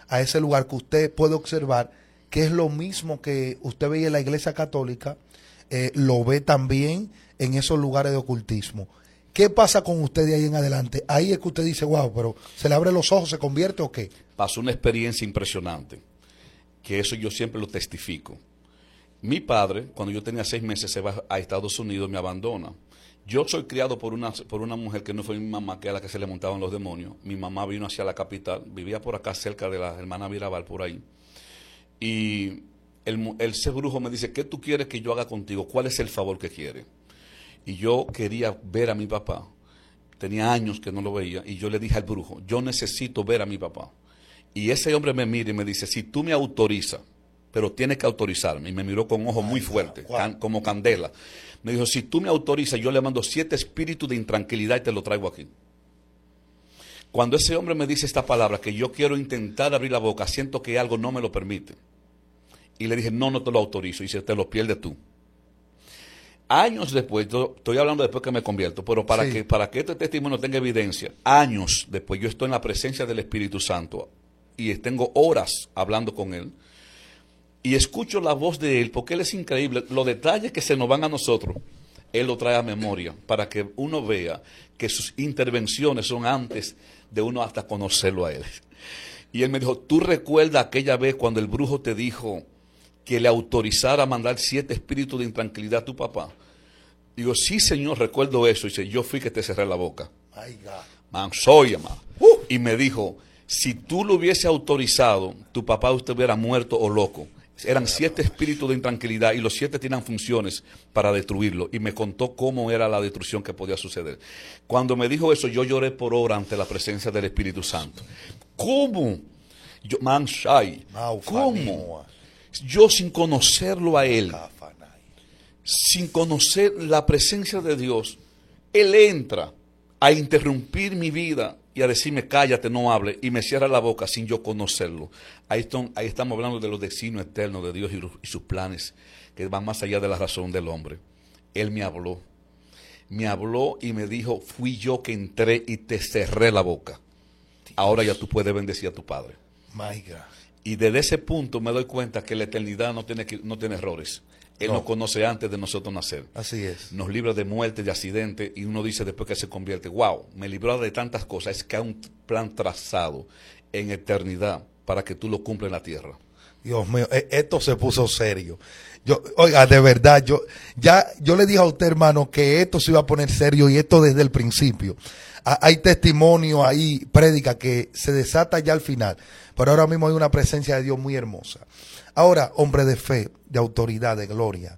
a ese lugar que usted puede observar que es lo mismo que usted veía en la iglesia católica, lo ve también en esos lugares de ocultismo. ¿Qué pasa con usted de ahí en adelante? Ahí es que usted dice, wow, pero ¿se le abren los ojos, se convierte o qué? Pasó una experiencia impresionante, que eso yo siempre lo testifico. Mi padre, cuando yo tenía 6 meses, se va a Estados Unidos, me abandona. Yo soy criado por una mujer que no fue mi mamá, que es la que se le montaban los demonios. Mi mamá vino hacia la capital, vivía por acá cerca de la hermana Mirabal, por ahí. Y ese brujo me dice, ¿qué tú quieres que yo haga contigo? ¿Cuál es el favor que quieres? Y yo quería ver a mi papá. Tenía años que no lo veía. Y yo le dije al brujo, yo necesito ver a mi papá. Y ese hombre me mira y me dice, si tú me autorizas, pero tienes que autorizarme. Y me miró con ojos muy fuertes, como candela. Me dijo, si tú me autorizas, yo le mando 7 espíritus de intranquilidad y te lo traigo aquí. Cuando ese hombre me dice esta palabra, que yo quiero intentar abrir la boca, siento que algo no me lo permite. Y le dije, no te lo autorizo. Y dice, te lo pierdes tú. Años después, estoy hablando después que me convierto, pero para que este testimonio tenga evidencia, años después yo estoy en la presencia del Espíritu Santo y tengo horas hablando con Él y escucho la voz de Él, porque Él es increíble. Los detalles que se nos van a nosotros, Él lo trae a memoria para que uno vea que sus intervenciones son antes de uno hasta conocerlo a Él. Y Él me dijo, ¿tú recuerdas aquella vez cuando el brujo te dijo que le autorizara a mandar 7 espíritus de intranquilidad a tu papá? Digo, sí, Señor, recuerdo eso. Y dice, yo fui que te cerré la boca. Man, soy amado. Y me dijo, si tú lo hubiese autorizado, tu papá usted hubiera muerto o loco. Eran 7 espíritus de intranquilidad y los 7 tenían funciones para destruirlo. Y me contó cómo era la destrucción que podía suceder. Cuando me dijo eso, yo lloré por hora ante la presencia del Espíritu Santo. ¿Cómo? ¿Cómo? Yo sin conocerlo a Él, sin conocer la presencia de Dios, Él entra a interrumpir mi vida y a decirme, cállate, no hable, y me cierra la boca sin yo conocerlo. Ahí estamos hablando de los designios eternos de Dios y sus planes, que van más allá de la razón del hombre. Él me habló y me dijo, fui yo que entré y te cerré la boca. Ahora ya tú puedes bendecir a tu padre. My God. Y desde ese punto me doy cuenta que la eternidad no tiene errores. Él nos conoce antes de nosotros nacer. Así es. Nos libra de muerte, de accidente, y uno dice después que se convierte, wow, me libró de tantas cosas. Es que hay un plan trazado en eternidad para que tú lo cumplas en la tierra. Dios mío, esto se puso serio. Oiga, de verdad, yo le dije a usted, hermano, que esto se iba a poner serio, y esto desde el principio. Hay testimonio ahí, prédica, que se desata ya al final, pero ahora mismo hay una presencia de Dios muy hermosa. Ahora, hombre de fe, de autoridad, de gloria,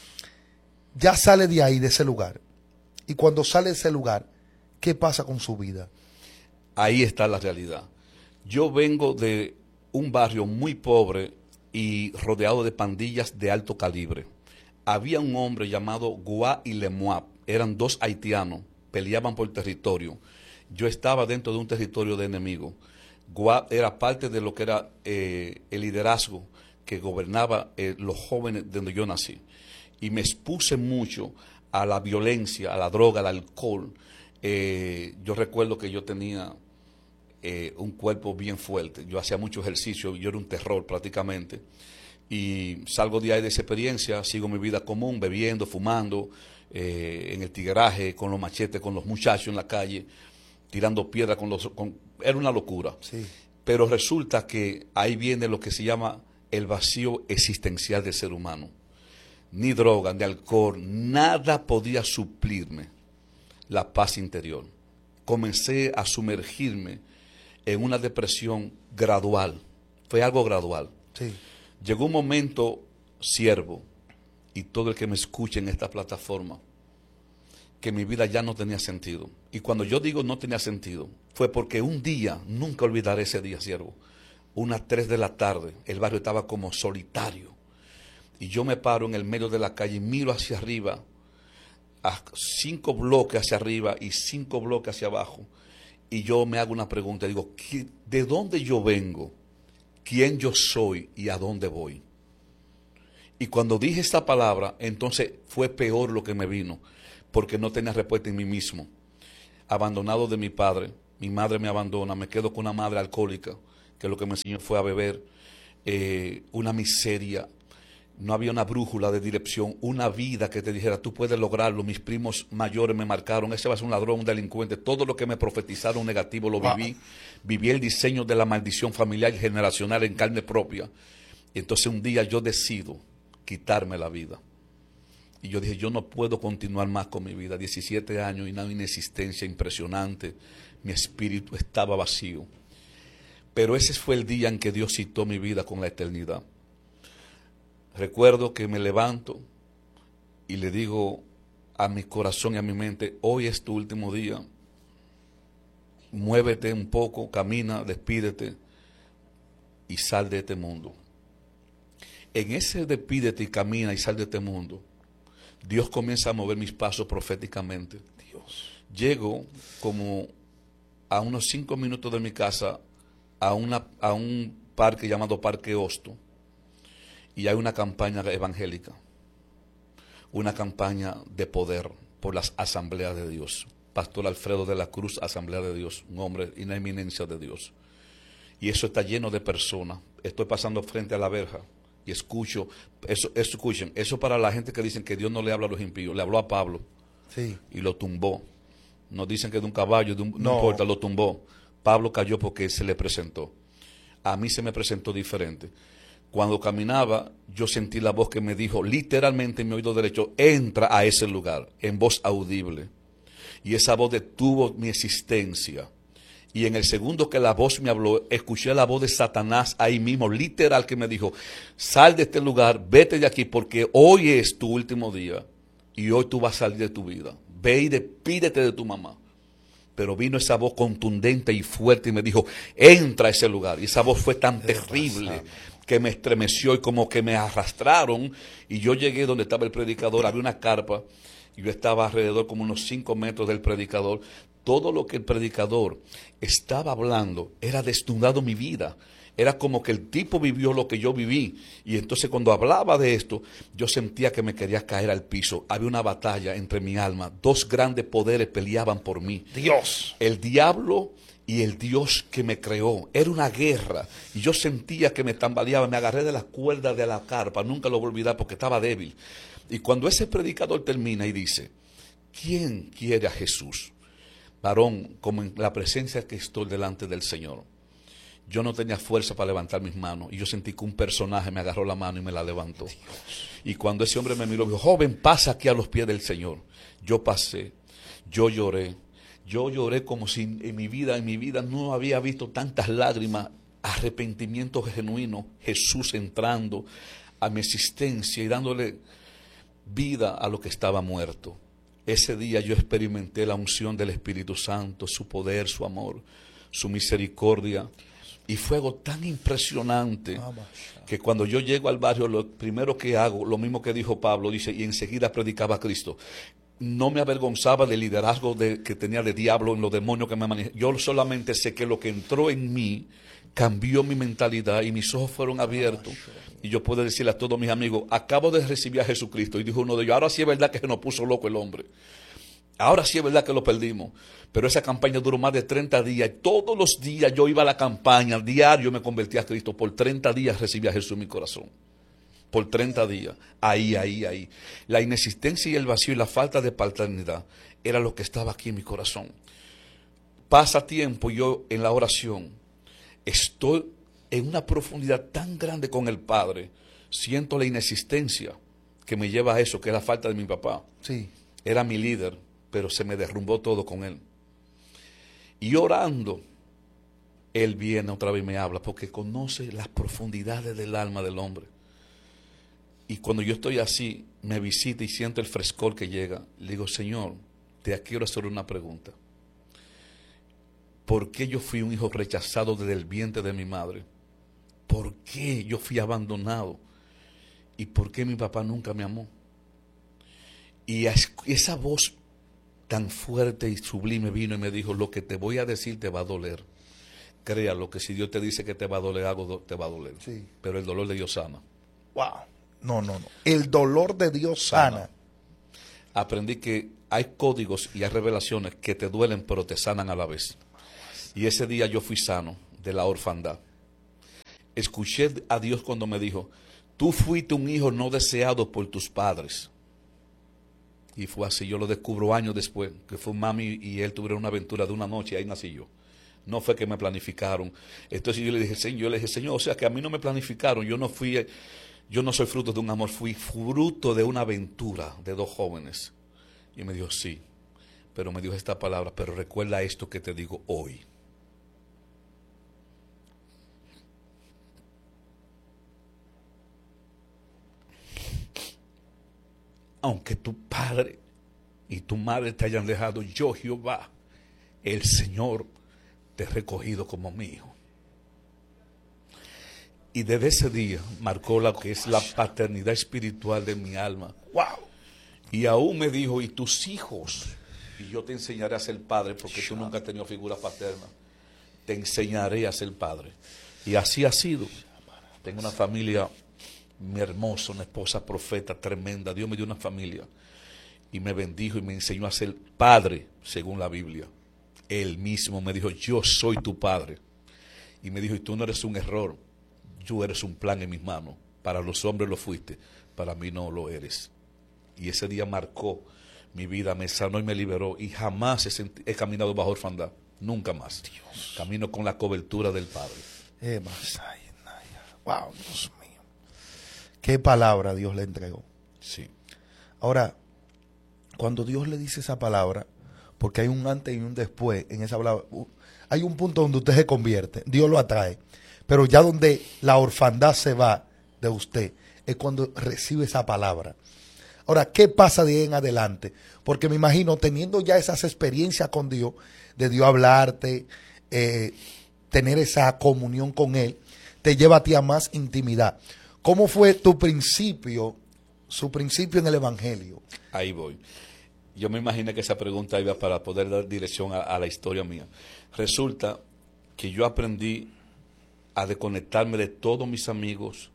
ya sale de ahí, de ese lugar. Y cuando sale de ese lugar, ¿qué pasa con su vida? Ahí está la realidad. Yo vengo de un barrio muy pobre y rodeado de pandillas de alto calibre. Había un hombre llamado Gua y Lemoab, eran 2 haitianos, peleaban por territorio. Yo estaba dentro de un territorio de enemigo. Gua era parte de lo que era el liderazgo que gobernaba los jóvenes de donde yo nací. Y me expuse mucho a la violencia, a la droga, al alcohol. Yo recuerdo que yo tenía un cuerpo bien fuerte. Yo hacía mucho ejercicio, yo era un terror prácticamente. Y salgo de ahí de esa experiencia, sigo mi vida común, bebiendo, fumando, en el tigueraje, con los machetes, con los muchachos en la calle, tirando piedras era una locura. Sí. Pero resulta que ahí viene lo que se llama el vacío existencial del ser humano. Ni droga, ni alcohol, nada podía suplirme la paz interior. Comencé a sumergirme en una depresión gradual. Fue algo gradual. Sí. Llegó un momento, siervo, y todo el que me escuche en esta plataforma, que mi vida ya no tenía sentido. Y cuando yo digo no tenía sentido, fue porque un día, nunca olvidaré ese día, siervo, unas 3 de la tarde, el barrio estaba como solitario. Y yo me paro en el medio de la calle y miro hacia arriba, a 5 bloques hacia arriba y 5 bloques hacia abajo. Y yo me hago una pregunta, digo, ¿de dónde yo vengo? ¿Quién yo soy y a dónde voy? Y cuando dije esta palabra, entonces fue peor lo que me vino, porque no tenía respuesta en mí mismo. Abandonado de mi padre, mi madre me abandona, me quedo con una madre alcohólica que lo que me enseñó fue a beber, una miseria. No había una brújula de dirección, una vida que te dijera, tú puedes lograrlo. Mis primos mayores me marcaron, ese va a ser un ladrón, un delincuente. Todo lo que me profetizaron negativo lo viví. Viví el diseño de la maldición familiar y generacional en carne propia. Y entonces un día yo decido quitarme la vida. Y yo dije, yo no puedo continuar más con mi vida. 17 años y una inexistencia impresionante. Mi espíritu estaba vacío. Pero ese fue el día en que Dios citó mi vida con la eternidad. Recuerdo que me levanto y le digo a mi corazón y a mi mente, hoy es tu último día, muévete un poco, camina, despídete y sal de este mundo. En ese despídete y camina y sal de este mundo, Dios comienza a mover mis pasos proféticamente. Llego como a unos 5 minutos de mi casa a un parque llamado Parque Hosto. Y hay una campaña evangélica, una campaña de poder por las asambleas de Dios. Pastor Alfredo de la Cruz, Asamblea de Dios, un hombre, una eminencia de Dios. Y eso está lleno de personas. Estoy pasando frente a la verja y escucho, escuchen, eso para la gente que dicen que Dios no le habla a los impíos. Le habló a Pablo, Sí. Y lo tumbó. Nos dicen que de un caballo, no No. importa, lo tumbó. Pablo cayó porque se le presentó. A mí se me presentó diferente. Cuando caminaba, yo sentí la voz que me dijo, literalmente en mi oído derecho, entra a ese lugar, en voz audible. Y esa voz detuvo mi existencia. Y en el segundo que la voz me habló, escuché la voz de Satanás ahí mismo, literal, que me dijo, sal de este lugar, vete de aquí, porque hoy es tu último día. Y hoy tú vas a salir de tu vida. Ve y despídete de tu mamá. Pero vino esa voz contundente y fuerte y me dijo, entra a ese lugar. Y esa voz fue tan terrible que me estremeció y como que me arrastraron. Y yo llegué donde estaba el predicador, había una carpa, y yo estaba alrededor como unos 5 metros del predicador. Todo lo que el predicador estaba hablando era desnudado mi vida. Era como que el tipo vivió lo que yo viví. Y entonces cuando hablaba de esto, yo sentía que me quería caer al piso. Había una batalla entre mi alma. 2 grandes poderes peleaban por mí. Dios. El diablo y el Dios que me creó. Era una guerra. Y yo sentía que me tambaleaba. Me agarré de las cuerdas de la carpa. Nunca lo voy a olvidar porque estaba débil. Y cuando ese predicador termina y dice, ¿quién quiere a Jesús? Varón, como en la presencia que estoy delante del Señor. Yo no tenía fuerza para levantar mis manos y yo sentí que un personaje me agarró la mano y me la levantó. Dios. Y cuando ese hombre me miró, me dijo, joven, pasa aquí a los pies del Señor. Yo pasé, yo lloré como si en mi vida no había visto tantas lágrimas, arrepentimiento genuino, Jesús entrando a mi existencia y dándole vida a lo que estaba muerto. Ese día yo experimenté la unción del Espíritu Santo, su poder, su amor, su misericordia. Y fue algo tan impresionante que cuando yo llego al barrio, lo primero que hago, lo mismo que dijo Pablo, dice, y enseguida predicaba a Cristo. No me avergonzaba del liderazgo que tenía de diablo en los demonios que me manejaban. Yo solamente sé que lo que entró en mí cambió mi mentalidad y mis ojos fueron abiertos. Y yo puedo decirle a todos mis amigos, acabo de recibir a Jesucristo. Y dijo uno de ellos, ahora sí es verdad que se nos puso loco el hombre. Ahora sí es verdad que lo perdimos, pero esa campaña duró más de 30 días. Y todos los días yo iba a la campaña, diario me convertí a Cristo. Por 30 días recibí a Jesús en mi corazón. Por 30 días. Ahí. La inexistencia y el vacío y la falta de paternidad era lo que estaba aquí en mi corazón. Pasa tiempo y yo en la oración estoy en una profundidad tan grande con el Padre. Siento la inexistencia que me lleva a eso, que es la falta de mi papá. Sí. Era mi líder, pero se me derrumbó todo con él. Y orando, él viene otra vez y me habla, porque conoce las profundidades del alma del hombre. Y cuando yo estoy así, me visita y siento el frescor que llega. Le digo, Señor, te quiero hacer una pregunta. ¿Por qué yo fui un hijo rechazado desde el vientre de mi madre? ¿Por qué yo fui abandonado? ¿Y por qué mi papá nunca me amó? Y esa voz tan fuerte y sublime vino y me dijo, lo que te voy a decir te va a doler. Créalo, que si Dios te dice que te va a doler algo, te va a doler. Sí. Pero el dolor de Dios sana. Wow. No. El dolor de Dios sana. Aprendí que hay códigos y hay revelaciones que te duelen, pero te sanan a la vez. Y ese día yo fui sano de la orfandad. escuché a Dios cuando me dijo, tú fuiste un hijo no deseado por tus padres. Y fue así, yo lo descubro años después, que fue mami y él tuvieron una aventura de una noche y ahí nací yo. No fue que me planificaron. Entonces yo le dije, Señor, o sea que a mí no me planificaron, yo no soy fruto de un amor, fui fruto de una aventura de dos jóvenes. Y me dijo, sí, pero me dijo esta palabra, pero recuerda esto que te digo hoy. Aunque tu padre y tu madre te hayan dejado, yo, Jehová, el Señor, te he recogido como mi hijo. Y desde ese día marcó lo que es la paternidad espiritual de mi alma. ¡Wow! Y aún me dijo, y tus hijos, y yo te enseñaré a ser padre, porque tú nunca has tenido figura paterna, te enseñaré a ser padre. Y así ha sido. Tengo una familia muy hermosa, una esposa profeta tremenda. Dios me dio una familia y me bendijo y me enseñó a ser padre según la Biblia. Él mismo me dijo, yo soy tu padre. Y me dijo, y tú no eres un error, tú eres un plan en mis manos. Para los hombres lo fuiste, para mí no lo eres. Y ese día marcó mi vida, me sanó y me liberó. Y jamás he caminado bajo orfandad, nunca más. Dios. Camino con la cobertura del Padre. Wow, Dios mío. Qué palabra Dios le entregó. Sí. Ahora, cuando Dios le dice esa palabra, porque hay un antes y un después en esa palabra, hay un punto donde usted se convierte, Dios lo atrae, pero ya donde la orfandad se va de usted, es cuando recibe esa palabra. Ahora, ¿qué pasa de ahí en adelante? Porque me imagino, teniendo ya esas experiencias con Dios, de Dios hablarte, tener esa comunión con Él, te lleva a ti a más intimidad. ¿Cómo fue tu principio, su principio en el Evangelio? Ahí voy. Yo me imaginé que esa pregunta iba para poder dar dirección a la historia mía. Resulta que yo aprendí a desconectarme de todos mis amigos,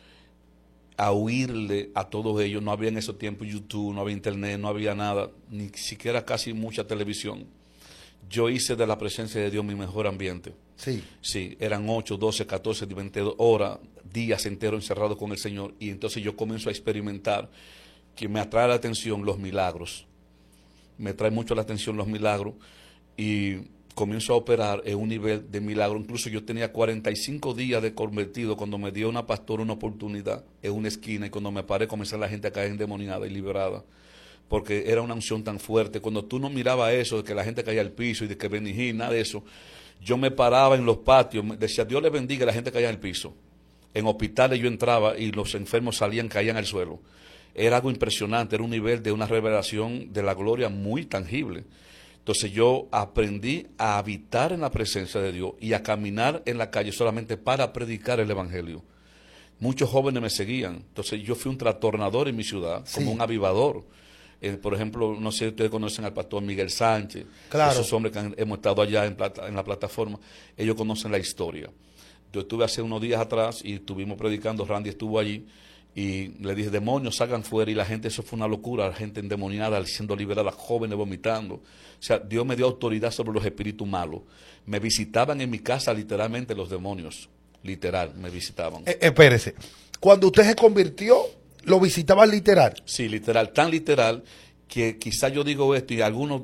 a huirle a todos ellos. No había en esos tiempos YouTube, no había internet, no había nada, ni siquiera casi mucha televisión. Yo hice de la presencia de Dios mi mejor ambiente. Sí. Sí, eran 8, 12, 14, 22 horas, días enteros encerrados con el Señor. Y entonces yo comienzo a experimentar que me atrae la atención los milagros. Me trae mucho la atención los milagros y comienzo a operar en un nivel de milagro. Incluso yo tenía 45 días de convertido cuando me dio una pastora una oportunidad en una esquina y cuando me paré comenzó la gente a caer endemoniada y liberada. Porque era una unción tan fuerte. Cuando tú no mirabas eso, de que la gente caía al piso y de que benijí, nada de eso, yo me paraba en los patios, decía Dios le bendiga y la gente caía al piso. En hospitales yo entraba y los enfermos salían, caían al suelo. Era algo impresionante, era un nivel de una revelación de la gloria muy tangible. Entonces yo aprendí a habitar en la presencia de Dios y a caminar en la calle solamente para predicar el Evangelio. Muchos jóvenes me seguían, entonces yo fui un trastornador en mi ciudad, como un avivador. Por ejemplo, no sé si ustedes conocen al pastor Miguel Sánchez, claro. Esos hombres que hemos estado allá en la plataforma, ellos conocen la historia. Yo estuve hace unos días atrás y estuvimos predicando, Randy estuvo allí y le dije, demonios, salgan fuera, y la gente, eso fue una locura, la gente endemoniada, siendo liberada, jóvenes vomitando. O sea, Dios me dio autoridad sobre los espíritus malos. Me visitaban en mi casa literalmente los demonios, literal, me visitaban. Espérese, cuando usted se convirtió, ¿lo visitaban literal? Sí, literal, tan literal que quizá yo digo esto y algunas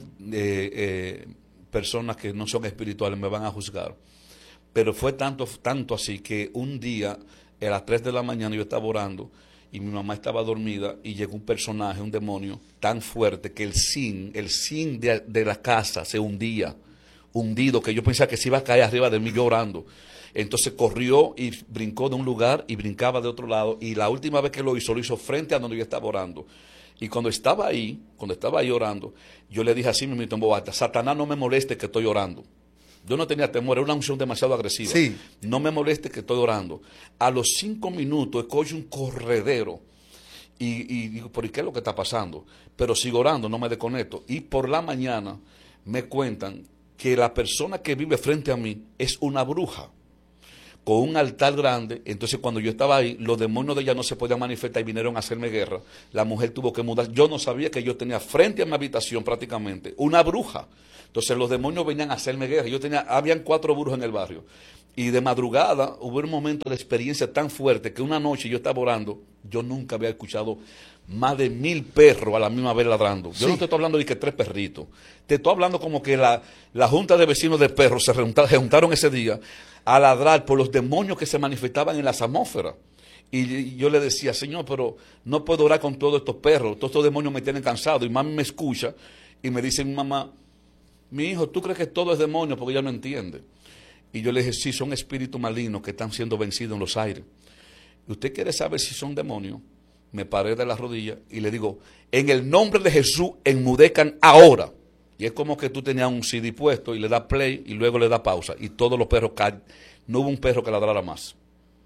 personas que no son espirituales me van a juzgar. Pero fue tanto así que un día, a las 3 de la mañana, yo estaba orando y mi mamá estaba dormida y llegó un personaje, un demonio, tan fuerte que el zinc de la casa se hundía, hundido, que yo pensaba que se iba a caer arriba de mí yo orando. Entonces corrió y brincó de un lugar y brincaba de otro lado. Y la última vez que lo hizo frente a donde yo estaba orando. Y cuando estaba ahí orando, yo le dije así mismo en voz alta, Satanás, no me moleste que estoy orando. Yo no tenía temor, era una unción demasiado agresiva. Sí. No me moleste que estoy orando. A los 5 minutos escucho un corredero. Y digo, ¿por qué es lo que está pasando? Pero sigo orando, no me desconecto. Y por la mañana me cuentan que la persona que vive frente a mí es una bruja, con un altar grande. Entonces cuando yo estaba ahí, los demonios de ella no se podían manifestar y vinieron a hacerme guerra. La mujer tuvo que mudar. Yo no sabía que yo tenía frente a mi habitación prácticamente una bruja. Entonces los demonios venían a hacerme guerra. Habían 4 brujos en el barrio. Y de madrugada hubo un momento de experiencia tan fuerte que una noche yo estaba orando, yo nunca había escuchado más de 1000 perros a la misma vez ladrando. Yo no te estoy hablando de que 3 perritos. Te estoy hablando como que la junta de vecinos de perros se juntaron ese día a ladrar por los demonios que se manifestaban en las atmósferas. Y yo le decía, Señor, pero no puedo orar con todos estos perros, todos estos demonios me tienen cansado. Y mami me escucha y me dice mi mamá, mi hijo, ¿tú crees que todo es demonio? Porque ella no entiende. Y yo le dije, sí, son espíritus malignos que están siendo vencidos en los aires. ¿Y usted quiere saber si son demonios? Me paré de las rodillas y le digo, en el nombre de Jesús, enmudezcan ahora. Y es como que tú tenías un CD puesto y le das play y luego le das pausa. Y todos los perros caen. No hubo un perro que ladrara más.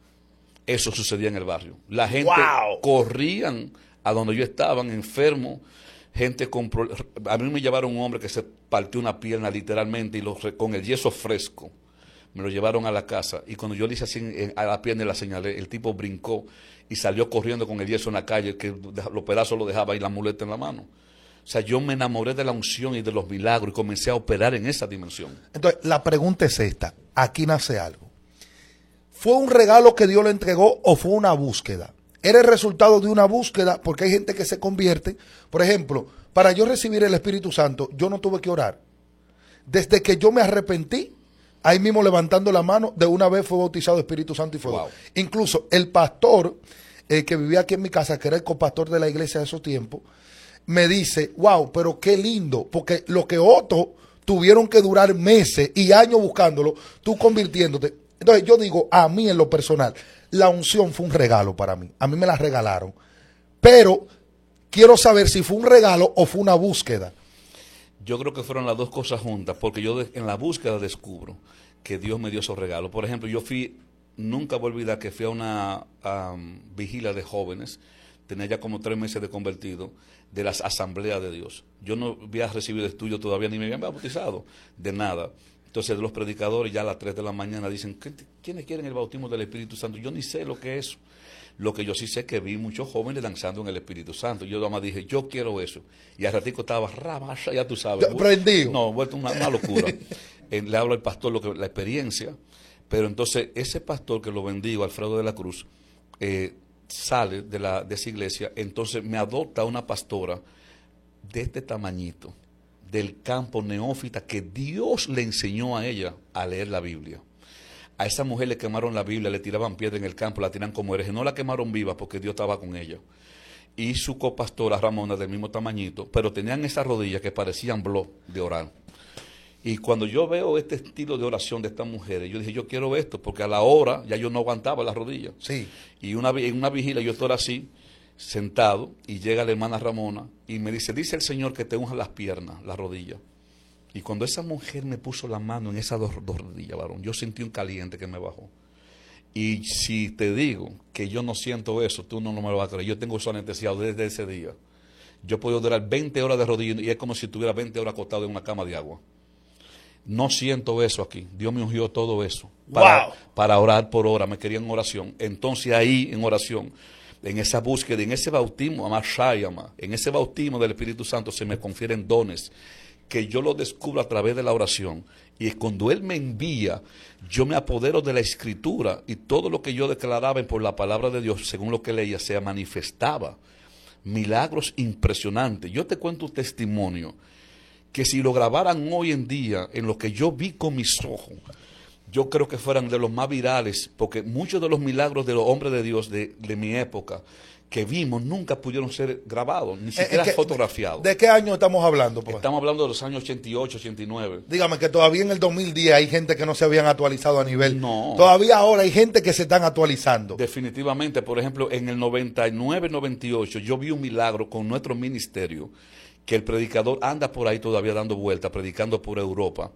Eso sucedía en el barrio. La gente corrían a donde yo estaba, enfermo. Gente compró. A mí me llevaron un hombre que se partió una pierna literalmente y con el yeso fresco. Me lo llevaron a la casa y cuando yo le hice así a la pierna y la señalé, el tipo brincó y salió corriendo con el yeso en la calle, que los pedazos lo dejaba y la muleta en la mano. O sea, yo me enamoré de la unción y de los milagros y comencé a operar en esa dimensión. Entonces, la pregunta es esta, aquí nace algo. ¿Fue un regalo que Dios le entregó o fue una búsqueda? Era el resultado de una búsqueda porque hay gente que se convierte. Por ejemplo, para yo recibir el Espíritu Santo, yo no tuve que orar. Desde que yo me arrepentí, ahí mismo levantando la mano, de una vez fue bautizado Espíritu Santo y fuego. Wow. Incluso el pastor que vivía aquí en mi casa, que era el copastor de la iglesia de esos tiempos, me dice, wow, pero qué lindo, porque lo que otros tuvieron que durar meses y años buscándolo, tú convirtiéndote. Entonces yo digo, a mí en lo personal, la unción fue un regalo para mí. A mí me la regalaron. Pero quiero saber si fue un regalo o fue una búsqueda. Yo creo que fueron las dos cosas juntas, porque yo en la búsqueda descubro que Dios me dio esos regalos. Por ejemplo, nunca voy a olvidar que fui a una vigilia de jóvenes, tenía ya como 3 meses de convertido, de las asambleas de Dios. Yo no había recibido estudio todavía, ni me habían bautizado, de nada. Entonces los predicadores ya a las 3 de la mañana dicen, ¿quiénes quieren el bautismo del Espíritu Santo? Yo ni sé lo que es eso. Lo que yo sí sé es que vi muchos jóvenes danzando en el Espíritu Santo. Yo además dije, yo quiero eso. Y al ratico estaba, ya tú sabes. Prendido. No, vuelto una locura. Le hablo al pastor la experiencia, pero entonces ese pastor que lo bendigo, Alfredo de la Cruz, sale de esa iglesia, entonces me adopta una pastora de este tamañito, del campo neófita, que Dios le enseñó a ella a leer la Biblia. A esa mujer le quemaron la Biblia, le tiraban piedra en el campo, la tiran como hereje. No la quemaron viva porque Dios estaba con ella. Y su copastora Ramona, del mismo tamañito, pero tenían esas rodillas que parecían blog de orar. Y cuando yo veo este estilo de oración de estas mujeres, yo dije, yo quiero esto, porque a la hora ya yo no aguantaba las rodillas. Sí. Y en una vigilia yo estoy así, sentado, y llega la hermana Ramona y me dice el Señor que te unja las piernas, las rodillas. Y cuando esa mujer me puso la mano en esas dos rodillas, varón, yo sentí un caliente que me bajó. Y si te digo que yo no siento eso, tú no me lo vas a creer. Yo tengo eso anestesiado desde ese día. Yo puedo durar 20 horas de rodillas y es como si tuviera 20 horas acostado en una cama de agua. No siento eso aquí. Dios me ungió todo eso. Para orar por hora. Me quería en oración. Entonces ahí, en oración, en esa búsqueda, en ese bautismo, en ese bautismo del Espíritu Santo se me confieren dones que yo lo descubro a través de la oración. Y cuando Él me envía, yo me apodero de la Escritura y todo lo que yo declaraba por la palabra de Dios, según lo que leía, se manifestaba. Milagros impresionantes. Yo te cuento un testimonio que si lo grabaran hoy en día en lo que yo vi con mis ojos, yo creo que fueran de los más virales, porque muchos de los milagros de los hombres de Dios de mi época que vimos nunca pudieron ser grabados, ni siquiera fotografiados. ¿De qué año estamos hablando? Pues? Estamos hablando de los años 88, 89. Dígame que todavía en el 2010 hay gente que no se habían actualizado a nivel. No. Todavía ahora hay gente que se están actualizando. Definitivamente. Por ejemplo, en el 99, 98, yo vi un milagro con nuestro ministerio, que el predicador anda por ahí todavía dando vueltas, predicando por Europa.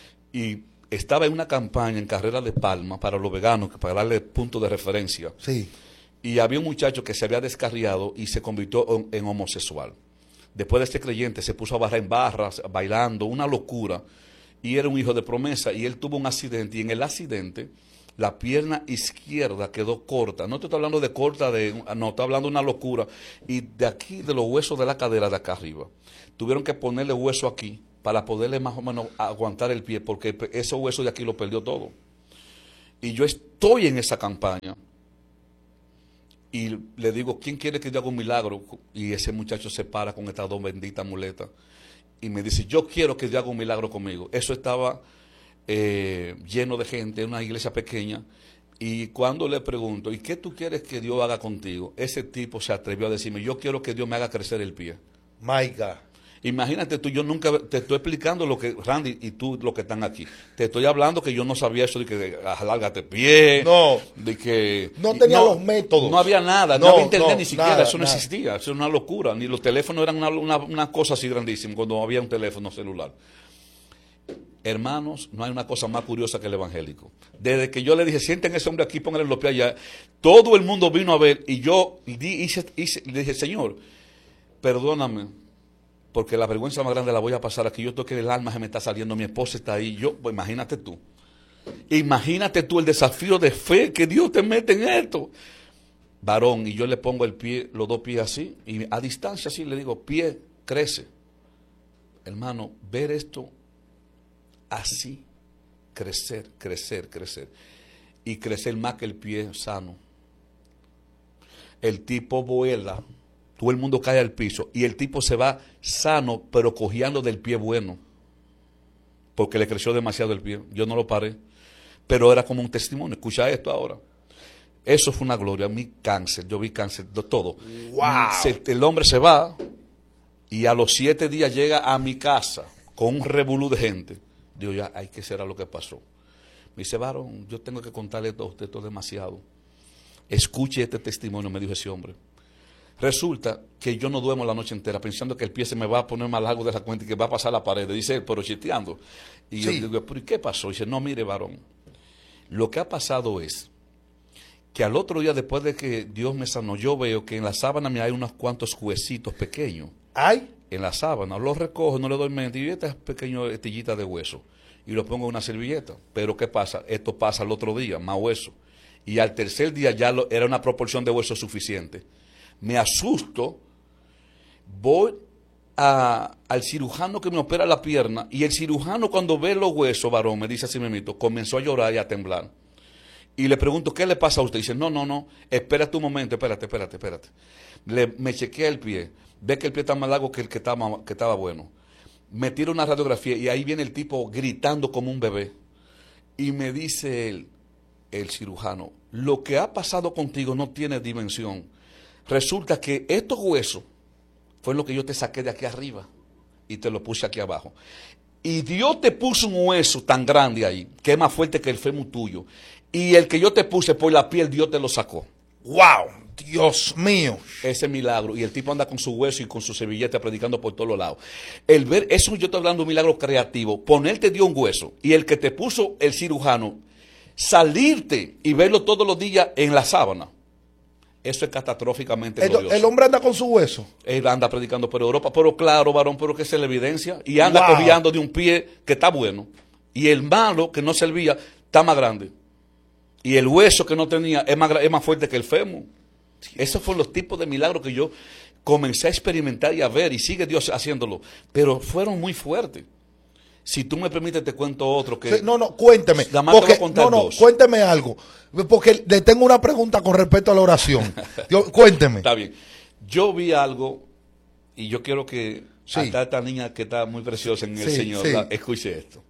Y estaba en una campaña en Carrera de Palma para los veganos, para darle punto de referencia. Sí. Y había un muchacho que se había descarriado y se convirtió en homosexual. Después de este creyente se puso a barrar en barras, bailando, una locura. Y era un hijo de promesa y él tuvo un accidente. Y en el accidente la pierna izquierda quedó corta. No te estoy hablando de corta, no, estoy hablando de una locura. Y de aquí, de los huesos de la cadera de acá arriba, tuvieron que ponerle hueso aquí para poderle más o menos aguantar el pie, porque ese hueso de aquí lo perdió todo. Y yo estoy en esa campaña. Y le digo, ¿quién quiere que yo haga un milagro? Y ese muchacho se para con estas dos benditas muletas. Y me dice, yo quiero que Dios haga un milagro conmigo. Eso estaba lleno de gente, en una iglesia pequeña. Y cuando le pregunto, ¿y qué tú quieres que Dios haga contigo? Ese tipo se atrevió a decirme, yo quiero que Dios me haga crecer el pie. My God. Imagínate tú, yo nunca te estoy explicando lo que, Randy, y tú lo que están aquí. Te estoy hablando que yo no sabía eso de que alárgate pie. No. De que. No tenía los métodos. No había nada, no No, había internet no, ni siquiera, nada, eso no nada. existía. Eso era una locura. Ni los teléfonos eran una cosa así grandísima cuando había un teléfono celular. Hermanos, no hay una cosa más curiosa que el evangélico. Desde que yo le dije, sienten ese hombre aquí, pónganle los pies allá, todo el mundo vino a ver y yo le dije, Señor, perdóname, porque la vergüenza más grande la voy a pasar aquí. Yo toqué el alma, se me está saliendo, mi esposa está ahí. Yo, pues, imagínate tú el desafío de fe que Dios te mete en esto. Varón, y yo le pongo el pie, los dos pies así, y a distancia así le digo, pie, crece. Hermano, ver esto así, crecer, crecer, crecer. Y crecer más que el pie sano. El tipo vuela. Todo el mundo cae al piso y el tipo se va sano, pero cojeando del pie bueno, porque le creció demasiado el pie. Yo no lo paré, pero era como un testimonio. Escucha esto ahora. Eso fue una gloria. Mi cáncer, yo vi cáncer, todo. Wow. El hombre se va y a los 7 días llega a mi casa con un revolú de gente. Digo, ya, hay que ser a lo que pasó. Me dice, varón, yo tengo que contarle esto a usted, esto es demasiado. Escuche este testimonio, me dijo ese hombre. Resulta que yo no duermo la noche entera pensando que el pie se me va a poner más largo de la cuenta y que va a pasar la pared. Dice él, pero chiteando. Y yo digo, ¿pero y qué pasó? Dice, no, mire, varón, lo que ha pasado es que al otro día, después de que Dios me sanó, yo veo que en la sábana me hay unos cuantos huesitos pequeños. ¿Ay? En la sábana, los recojo, no le doy mente, y estas pequeñas estillitas de hueso, y lo pongo en una servilleta. Pero ¿qué pasa? Esto pasa al otro día, más hueso. Y al tercer día ya era una proporción de hueso suficiente. Me asusto, voy al cirujano que me opera la pierna, y el cirujano cuando ve los huesos, varón, me dice así mismito, comenzó a llorar y a temblar. Y le pregunto, ¿qué le pasa a usted? Dice, no, espérate un momento, espérate. Me chequea el pie, ve que el pie está más largo que el que estaba bueno. Me tira una radiografía y ahí viene el tipo gritando como un bebé. Y me dice el cirujano, lo que ha pasado contigo no tiene dimensión. Resulta que estos huesos fue lo que yo te saqué de aquí arriba y te lo puse aquí abajo. Y Dios te puso un hueso tan grande ahí, que es más fuerte que el fémur tuyo. Y el que yo te puse por la piel, Dios te lo sacó. ¡Wow! Dios mío. Ese milagro. Y el tipo anda con su hueso y con su servilleta predicando por todos los lados. El ver, eso yo estoy hablando de un milagro creativo. Ponerte Dios un hueso y el que te puso el cirujano, salirte y verlo todos los días en la sábana. Eso es catastróficamente glorioso. El hombre anda con su hueso. Él anda predicando por Europa, pero claro, varón, pero que es la evidencia. Y anda cojeando de un pie que está bueno. Y el malo que no servía está más grande. Y el hueso que no tenía es más fuerte que el fémur. Esos fueron los tipos de milagros que yo comencé a experimentar y a ver. Y sigue Dios haciéndolo. Pero fueron muy fuertes. Si tú me permites, te cuento otro que... No, cuénteme. Nada más te voy a contar dos. Cuénteme algo. Porque le tengo una pregunta con respecto a la oración. Cuénteme. Está bien. Yo vi algo y yo quiero que Sí. hasta esta niña que está muy preciosa en el Sí, Señor, sí. escuche esto.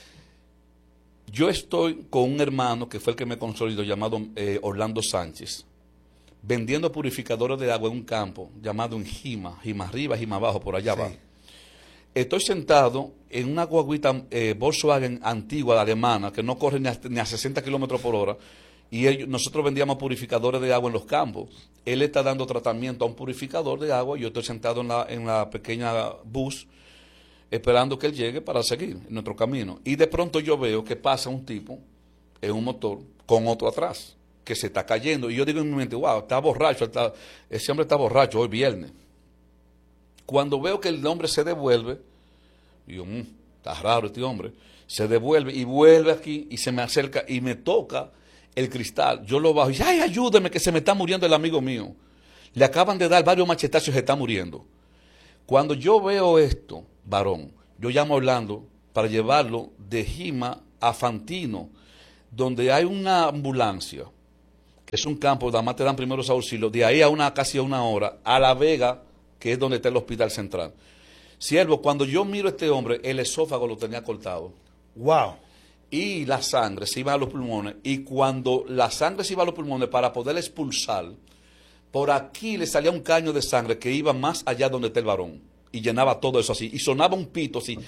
Yo estoy con un hermano que fue el que me consolidó, llamado Orlando Sánchez, vendiendo purificadores de agua en un campo llamado en Jima arriba, Jima abajo, por allá Sí. abajo. Estoy sentado en una guaguita Volkswagen antigua, alemana, que no corre ni a 60 kilómetros por hora, y nosotros vendíamos purificadores de agua en los campos. Él está dando tratamiento a un purificador de agua, yo estoy sentado en la pequeña bus, esperando que él llegue para seguir en nuestro camino. Y de pronto yo veo que pasa un tipo en un motor con otro atrás, que se está cayendo. Y yo digo en mi mente, wow, está borracho, ese hombre está borracho, hoy viernes. Cuando veo que el hombre se devuelve, digo, está raro este hombre, se devuelve y vuelve aquí y se me acerca y me toca el cristal. Yo lo bajo y dice, ay, ayúdeme que se me está muriendo el amigo mío. Le acaban de dar varios machetazos y se está muriendo. Cuando yo veo esto, varón, yo llamo a Orlando para llevarlo de Jima a Fantino, donde hay una ambulancia, que es un campo, nada más te dan primeros auxilios, de ahí a casi a una hora, a La Vega, que es donde está el hospital central. Siervo, cuando yo miro a este hombre, el esófago lo tenía cortado. Wow. Y la sangre se iba a los pulmones. Y cuando la sangre se iba a los pulmones para poder expulsar, por aquí le salía un caño de sangre que iba más allá donde está el varón. Y llenaba todo eso así. Y sonaba un pito así.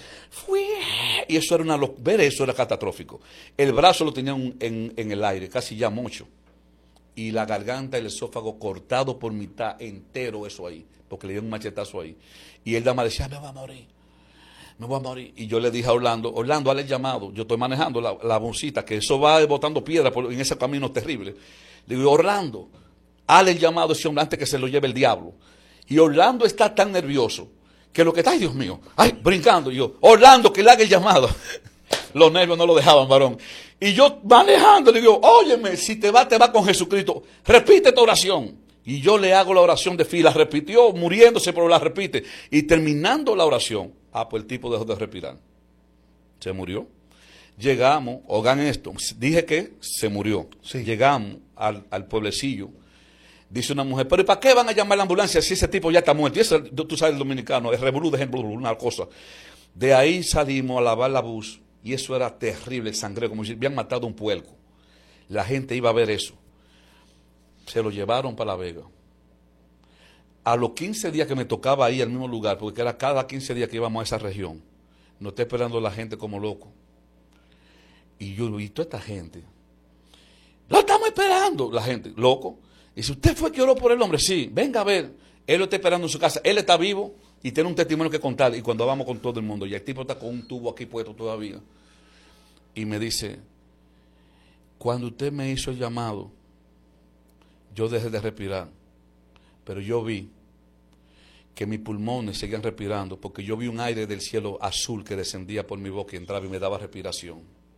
Y eso era ver eso era catastrófico. El brazo lo tenía en el aire, casi ya mucho. Y la garganta y el esófago cortado por mitad entero, eso ahí. Porque le dio un machetazo ahí. Y el dama decía, me voy a morir. Me voy a morir. Y yo le dije a Orlando, hazle el llamado. Yo estoy manejando la bolsita, que eso va botando piedra en ese camino terrible. Le digo, Orlando, hazle el llamado a ese hombre antes que se lo lleve el diablo. Y Orlando está tan nervioso que lo que está, ay Dios mío, ay, brincando. Y yo, Orlando, que le haga el llamado. Los nervios no lo dejaban, varón. Y yo manejando, le digo, óyeme, si te va con Jesucristo. Repite esta oración. Y yo le hago la oración de fila. Repitió, muriéndose, pero la repite. Y terminando la oración, pues el tipo dejó de respirar. Se murió. Llegamos, oigan esto, dije que se murió. Sí. Llegamos al pueblecillo. Dice una mujer, pero ¿y para qué van a llamar a la ambulancia si ese tipo ya está muerto? Y ese, tú sabes, el dominicano, es revolú de ejemplo, una cosa. De ahí salimos a lavar la bus. Y eso era terrible, el sangreo, como si habían matado un puerco. La gente iba a ver eso. Se lo llevaron para La Vega. A los 15 días que me tocaba ahí al mismo lugar, porque era cada 15 días que íbamos a esa región, nos está esperando la gente como loco. Y yo vi toda esta gente. Lo estamos esperando, la gente, loco. Y si usted fue que oró por el hombre, sí, venga a ver. Él lo está esperando en su casa, él está vivo y tiene un testimonio que contar. Y cuando vamos con todo el mundo, y el tipo está con un tubo aquí puesto todavía. Y me dice, cuando usted me hizo el llamado, yo dejé de respirar, pero yo vi que mis pulmones seguían respirando, porque yo vi un aire del cielo azul que descendía por mi boca y entraba y me daba respiración.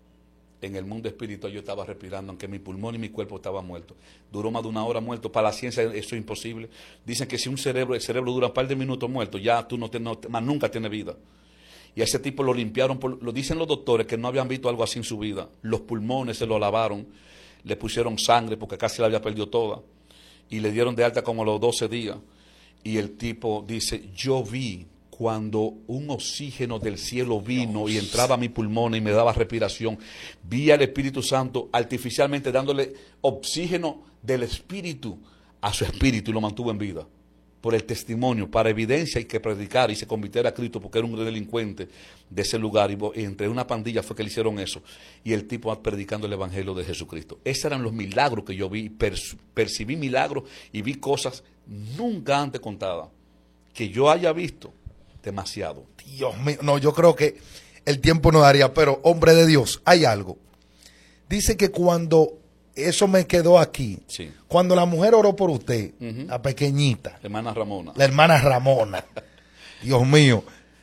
En el mundo espiritual yo estaba respirando, aunque mi pulmón y mi cuerpo estaban muertos. Duró más de una hora muerto. Para la ciencia eso es imposible. Dicen que si el cerebro dura un par de minutos muerto, ya tú más nunca tienes vida. Y a ese tipo lo limpiaron, lo dicen los doctores que no habían visto algo así en su vida. Los pulmones se lo lavaron, le pusieron sangre porque casi la había perdido toda. Y le dieron de alta como a los 12 días. Y el tipo dice, yo vi cuando un oxígeno del cielo vino y entraba a mi pulmón y me daba respiración. Vi al Espíritu Santo artificialmente dándole oxígeno del Espíritu a su espíritu y lo mantuvo en vida. Por el testimonio, para evidencia hay que predicar, y se convirtiera a Cristo porque era un delincuente de ese lugar y entre una pandilla fue que le hicieron eso y el tipo predicando el evangelio de Jesucristo. Esos eran los milagros que yo vi, percibí milagros y vi cosas nunca antes contadas que yo haya visto demasiado. Dios mío, no, yo creo que el tiempo no daría, pero hombre de Dios, hay algo. Dice que cuando eso me quedó aquí. Sí. Cuando la mujer oró por usted, la pequeñita. Hermana Ramona. La hermana Ramona. Dios mío.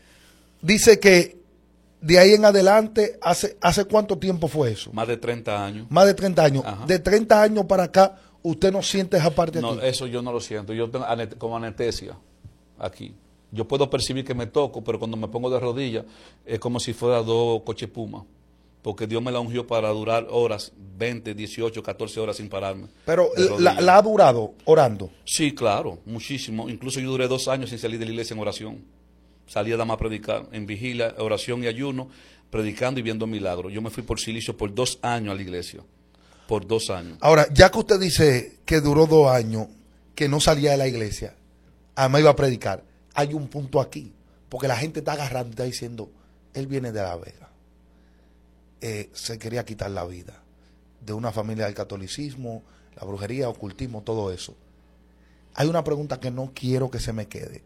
Dice que de ahí en adelante, ¿hace cuánto tiempo fue eso? Más de 30 años. Más de 30 años. Ajá. De 30 años para acá, ¿usted no siente esa parte No, aquí? eso yo no lo siento. Yo tengo como anestesia aquí. Yo puedo percibir que me toco, pero cuando me pongo de rodillas es como si fuera dos coches Puma. Porque Dios me la ungió para durar horas, 20, 18, 14 horas sin pararme. Pero la ha durado orando. Sí, claro, muchísimo. Incluso yo duré 2 años sin salir de la iglesia en oración. Salía nada más a predicar, en vigilia, oración y ayuno, predicando y viendo milagros. Yo me fui por silicio por 2 años a la iglesia. Por 2 años. Ahora, ya que usted dice que duró 2 años, que no salía de la iglesia, además iba a predicar, hay un punto aquí. Porque la gente está agarrando y está diciendo, él viene de La Vega. Se quería quitar la vida de una familia del catolicismo, la brujería, ocultismo, todo eso. Hay una pregunta que no quiero que se me quede.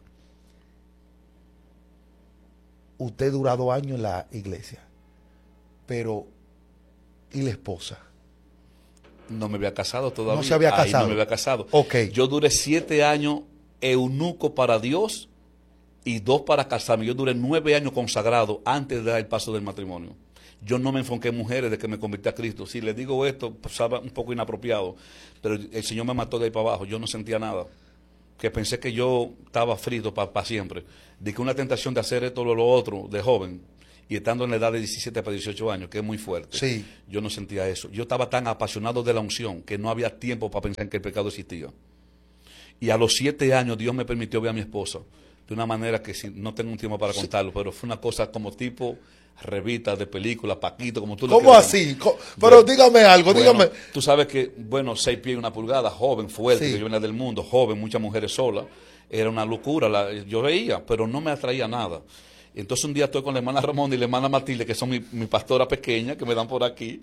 Usted dura 2 años en la iglesia, pero ¿y la esposa? No me había casado todavía. No se había casado. Ahí no me había casado. Okay. Yo duré 7 años eunuco para Dios y 2 para casarme. Yo duré 9 años consagrado antes de dar el paso del matrimonio. Yo no me enfoqué en mujeres de que me convertí a Cristo. Si les digo esto, pues, sabe un poco inapropiado, pero el Señor me mató de ahí para abajo. Yo no sentía nada. Que pensé que yo estaba frito para siempre. De que una tentación de hacer esto o lo otro de joven. y estando en la edad de 17 para 18 años, que es muy fuerte, Sí. yo no sentía eso. Yo estaba tan apasionado de la unción que no había tiempo para pensar en que el pecado existía. Y a los 7 años Dios me permitió ver a mi esposa de una manera que no tengo un tiempo para contarlo, pero fue una cosa como tipo revista de película, Paquito, como tú lo ¿Cómo quieras así? Pero dígame algo, bueno, dígame. tú sabes que, 6 pies y 1 pulgada, joven, fuerte, Sí. que yo venía del mundo, joven, muchas mujeres solas. Era una locura, yo veía, pero no me atraía nada. Entonces un día estoy con la hermana Ramón y la hermana Matilde, que son mi pastora pequeña, que me dan por aquí.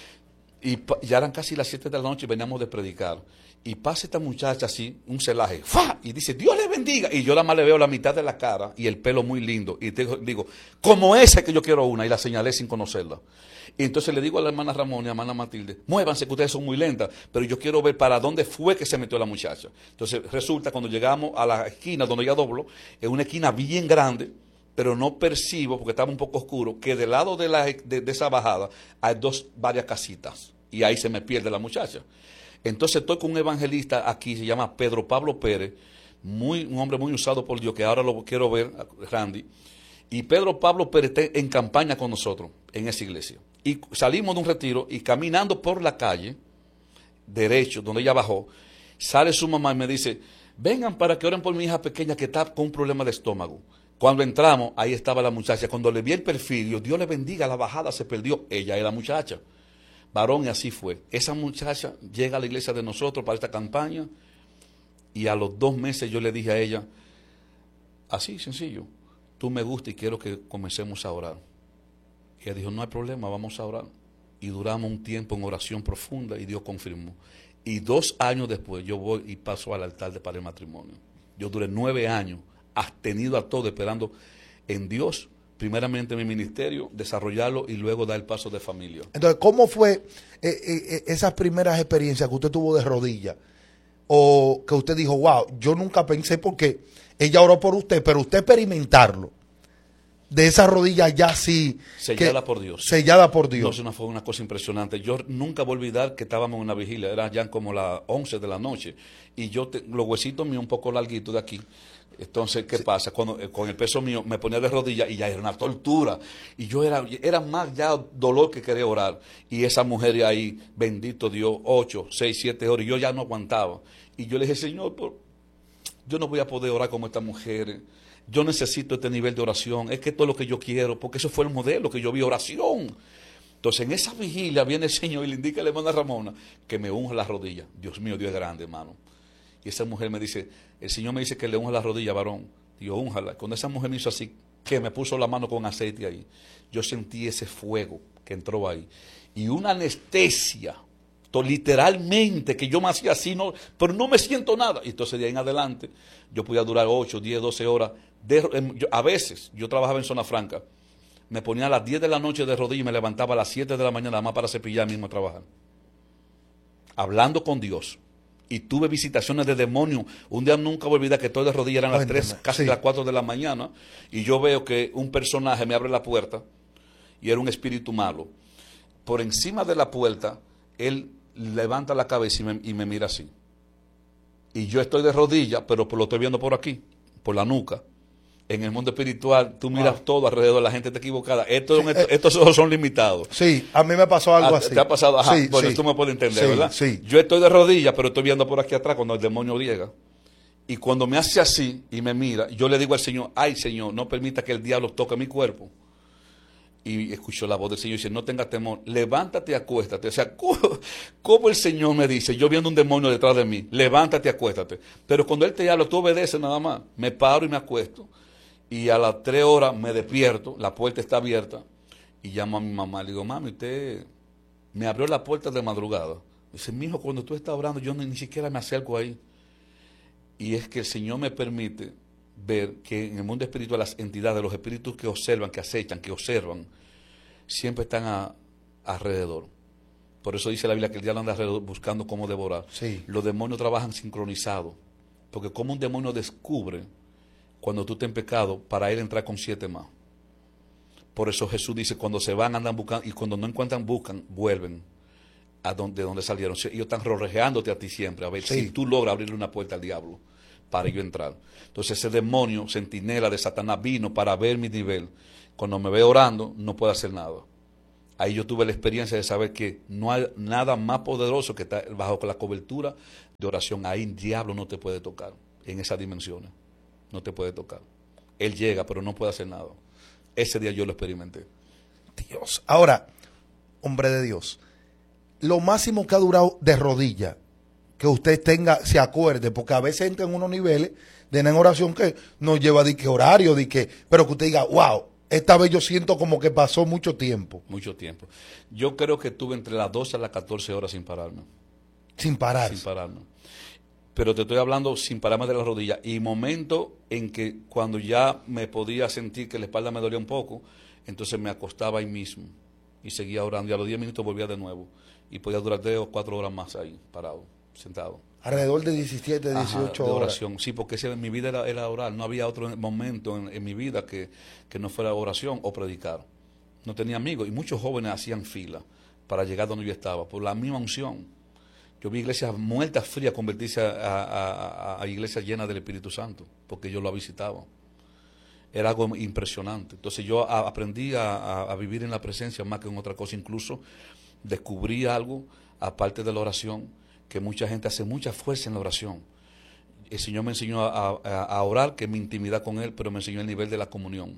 Y ya eran casi las 7 de la noche y veníamos de predicar. Y pasa esta muchacha así, un celaje, ¡fa! Y dice, Dios le bendiga. Y yo nada más le veo la mitad de la cara y el pelo muy lindo. Y digo, como esa que yo quiero una. Y la señalé sin conocerla. Y entonces le digo a la hermana Ramón y a la hermana Matilde, muévanse que ustedes son muy lentas, pero yo quiero ver para dónde fue que se metió la muchacha. Entonces resulta, cuando llegamos a la esquina donde ella dobló, es una esquina bien grande, pero no percibo, porque estaba un poco oscuro, que del lado de esa bajada hay varias casitas. Y ahí se me pierde la muchacha. Entonces estoy con un evangelista aquí, se llama Pedro Pablo Pérez, un hombre muy usado por Dios, que ahora lo quiero ver, Randy. Y Pedro Pablo Pérez está en campaña con nosotros en esa iglesia. Y salimos de un retiro y caminando por la calle, derecho, donde ella bajó, sale su mamá y me dice, vengan para que oren por mi hija pequeña que está con un problema de estómago. Cuando entramos, ahí estaba la muchacha. Cuando le vi el perfil, yo, Dios le bendiga, la bajada se perdió. Ella es la muchacha. Varón, y así fue. Esa muchacha llega a la iglesia de nosotros para esta campaña y a los 2 meses yo le dije a ella, así sencillo, tú me gustas y quiero que comencemos a orar. Y ella dijo, no hay problema, vamos a orar. Y duramos un tiempo en oración profunda y Dios confirmó. Y 2 años después yo voy y paso al altar para el matrimonio. Yo duré 9 años abstenido a todo, esperando en Dios, primeramente mi ministerio, desarrollarlo y luego dar el paso de familia. Entonces, ¿cómo fue esas primeras experiencias que usted tuvo de rodillas? O que usted dijo, wow, yo nunca pensé, porque ella oró por usted, pero usted experimentarlo, de esa rodilla ya sí. Sellada por Dios. Sellada por Dios. No, fue una cosa impresionante. Yo nunca voy a olvidar que estábamos en una vigilia, era ya como las 11 de la noche, y los huesitos míos un poco larguitos de aquí. Entonces, ¿qué pasa? Cuando con el peso mío me ponía de rodillas y ya era una tortura. Y yo era más ya dolor que querer orar. Y esa mujer ahí, bendito Dios, 8, 6, 7 horas, y yo ya no aguantaba. Y yo le dije, Señor, yo no voy a poder orar como esta mujer. Yo necesito este nivel de oración. Es que esto es lo que yo quiero, porque eso fue el modelo que yo vi, oración. Entonces, en esa vigilia viene el Señor y le indica a la hermana Ramona que me unja las rodillas. Dios mío, Dios es grande, hermano. Y esa mujer me dice, el Señor me dice que le unja la rodilla, varón. Digo, únjala. Cuando esa mujer me hizo así, que me puso la mano con aceite ahí, yo sentí ese fuego que entró ahí. Y una anestesia, literalmente, que yo me hacía así, pero no me siento nada. Y entonces de ahí en adelante, yo podía durar 8, 10, 12 horas. A veces, yo trabajaba en Zona Franca, me ponía a las 10 de la noche de rodillas y me levantaba a las 7 de la mañana, nada más para cepillar mismo a trabajar. Hablando con Dios. Y tuve visitaciones de demonios. Un día nunca voy a olvidar que estoy de rodillas, eran las 3, casi las 4 de la mañana, y yo veo que un personaje me abre la puerta, y era un espíritu malo. Por encima de la puerta, él levanta la cabeza y me mira así. Y yo estoy de rodillas, pero lo estoy viendo por aquí, por la nuca. En el mundo espiritual, tú miras todo alrededor, la gente está equivocada. Estos ojos son limitados. Sí, a mí me pasó algo así. ¿Te ha pasado? Ajá. Sí, bueno, sí. tú me puedes entender, Sí, ¿verdad? sí. Yo estoy de rodillas, pero estoy viendo por aquí atrás cuando el demonio llega. Y cuando me hace así y me mira, yo le digo al Señor, ay Señor, no permita que el diablo toque mi cuerpo. Y escucho la voz del Señor y dice, no tengas temor, levántate y acuéstate. O sea, ¿cómo el Señor me dice? Yo viendo un demonio detrás de mí, levántate y acuéstate. Pero cuando Él te habla, tú obedeces nada más. Me paro y me acuesto. Y a las 3 horas me despierto, la puerta está abierta, y llamo a mi mamá. Le digo, mami, usted me abrió la puerta de madrugada. Dice, mijo, cuando tú estás orando, yo ni siquiera me acerco ahí. Y es que el Señor me permite ver que en el mundo espiritual las entidades, los espíritus que observan, que acechan, que observan, siempre están alrededor. Por eso dice la Biblia que el diablo anda alrededor buscando cómo devorar. Sí. Los demonios trabajan sincronizados, porque como un demonio descubre cuando tú estás en pecado, para él entrar con 7 más. Por eso Jesús dice, cuando se van andan buscando, y cuando no encuentran buscan, vuelven de donde salieron. Ellos están rodeándote a ti siempre, a ver si tú logras abrirle una puerta al diablo. para yo entrar. Entonces ese demonio, centinela de Satanás, vino para ver mi nivel. Cuando me ve orando, no puedo hacer nada. Ahí yo tuve la experiencia de saber que no hay nada más poderoso que estar bajo la cobertura de oración. Ahí el diablo no te puede tocar, en esas dimensiones. No te puede tocar. Él llega, pero no puede hacer nada. Ese día yo lo experimenté. Dios. Ahora, hombre de Dios, lo máximo que ha durado de rodilla, que usted se acuerde, porque a veces entra en unos niveles de en oración que nos lleva de que horario, pero que usted diga, wow, esta vez yo siento como que pasó mucho tiempo. Mucho tiempo. Yo creo que estuve entre las 12 a las 14 horas sin pararme. Sin parar. Sin pararme. Pero te estoy hablando sin pararme de la rodilla. Y momento en que cuando ya me podía sentir que la espalda me dolía un poco, entonces me acostaba ahí mismo y seguía orando. Y a los 10 minutos volvía de nuevo. Y podía durar 3 o 4 horas más ahí, parado, sentado. Alrededor de 17, 18 de horas. oración. Sí, porque mi vida era orar. No había otro momento en mi vida que no fuera oración o predicar. No tenía amigos. Y muchos jóvenes hacían fila para llegar donde yo estaba, por la misma unción. Yo vi iglesias muertas frías convertirse a iglesias llenas del Espíritu Santo, porque yo lo visitaba. Era algo impresionante. Entonces yo aprendí a vivir en la presencia más que en otra cosa. Incluso descubrí algo, aparte de la oración, que mucha gente hace mucha fuerza en la oración. El Señor me enseñó a orar, que es mi intimidad con Él, pero me enseñó el nivel de la comunión.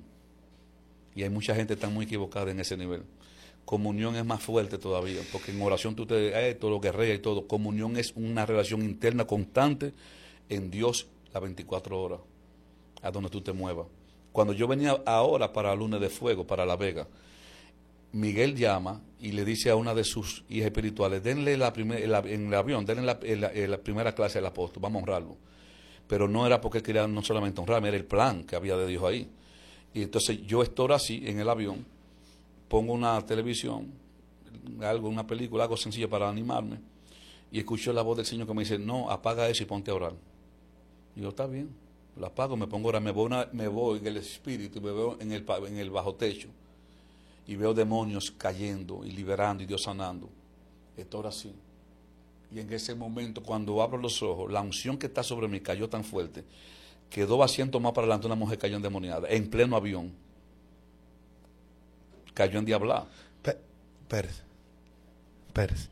Y hay mucha gente que está muy equivocada en ese nivel. Comunión es más fuerte todavía, porque en oración tú todo lo guerrea y todo. Comunión es una relación interna constante en Dios las 24 horas, a donde tú te muevas. Cuando yo venía ahora para Lunes de Fuego, para La Vega, Miguel llama y le dice a una de sus hijas espirituales, denle en el avión, denle la primera clase al apóstol, vamos a honrarlo. Pero no era porque quería no solamente honrarme, era el plan que había de Dios ahí. Y entonces yo estoy así en el avión, pongo una televisión, una película, algo sencillo para animarme, y escucho la voz del Señor que me dice, no, apaga eso y ponte a orar. Y yo, está bien, lo apago, me pongo a orar, me voy en el espíritu, me veo en el bajo techo, y veo demonios cayendo y liberando y Dios sanando. Esto ahora sí. Y en ese momento, cuando abro los ojos, la unción que está sobre mí cayó tan fuerte que 2 asientos más para adelante una mujer cayó endemoniada, en pleno avión. Cayó endiablada. Pérez.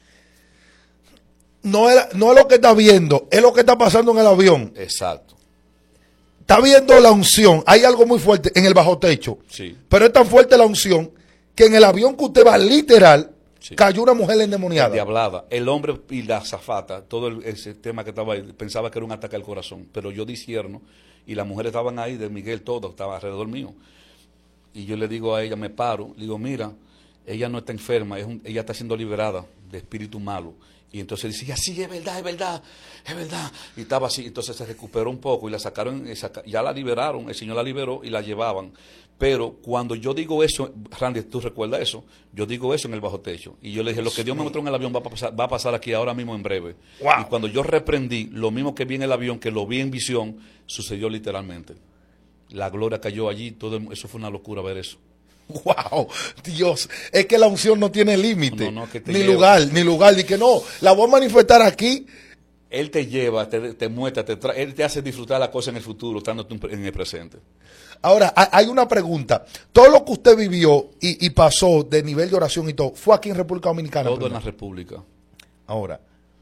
No es lo que está viendo, es lo que está pasando en el avión. Exacto. Está viendo la unción. Hay algo muy fuerte en el bajo techo. Sí. Pero es tan fuerte la unción que en el avión que usted va literal, sí, cayó una mujer endemoniada. Endiablada. El hombre y la azafata, todo ese tema que estaba ahí, pensaba que era un ataque al corazón. Pero yo discierno y las mujeres estaban ahí, de Miguel, todo, estaba alrededor mío. Y yo le digo a ella, me paro, le digo, mira, ella no está enferma, ella está siendo liberada de espíritu malo. Y entonces decía, sí, es verdad, es verdad, es verdad. Y estaba así, entonces se recuperó un poco y la sacaron, ya la liberaron, el Señor la liberó y la llevaban. Pero cuando yo digo eso, Randy, ¿tú recuerdas eso? Yo digo eso en el bajo techo. Y yo le dije, lo que Dios me mostró en el avión va a pasar aquí ahora mismo en breve. Wow. Y cuando yo reprendí, lo mismo que vi en el avión, que lo vi en visión, sucedió literalmente. La gloria cayó allí, eso fue una locura ver eso. Wow, Dios, es que la unción no tiene límite, ni lleva. lugar, ni que no, la voy a manifestar aquí. Él te lleva, te muestra, Él te hace disfrutar la cosa en el futuro, estando en el presente. Ahora, hay una pregunta. Todo lo que usted vivió y pasó de nivel de oración y todo, ¿fue aquí en República Dominicana? Todo en la República. Ahora,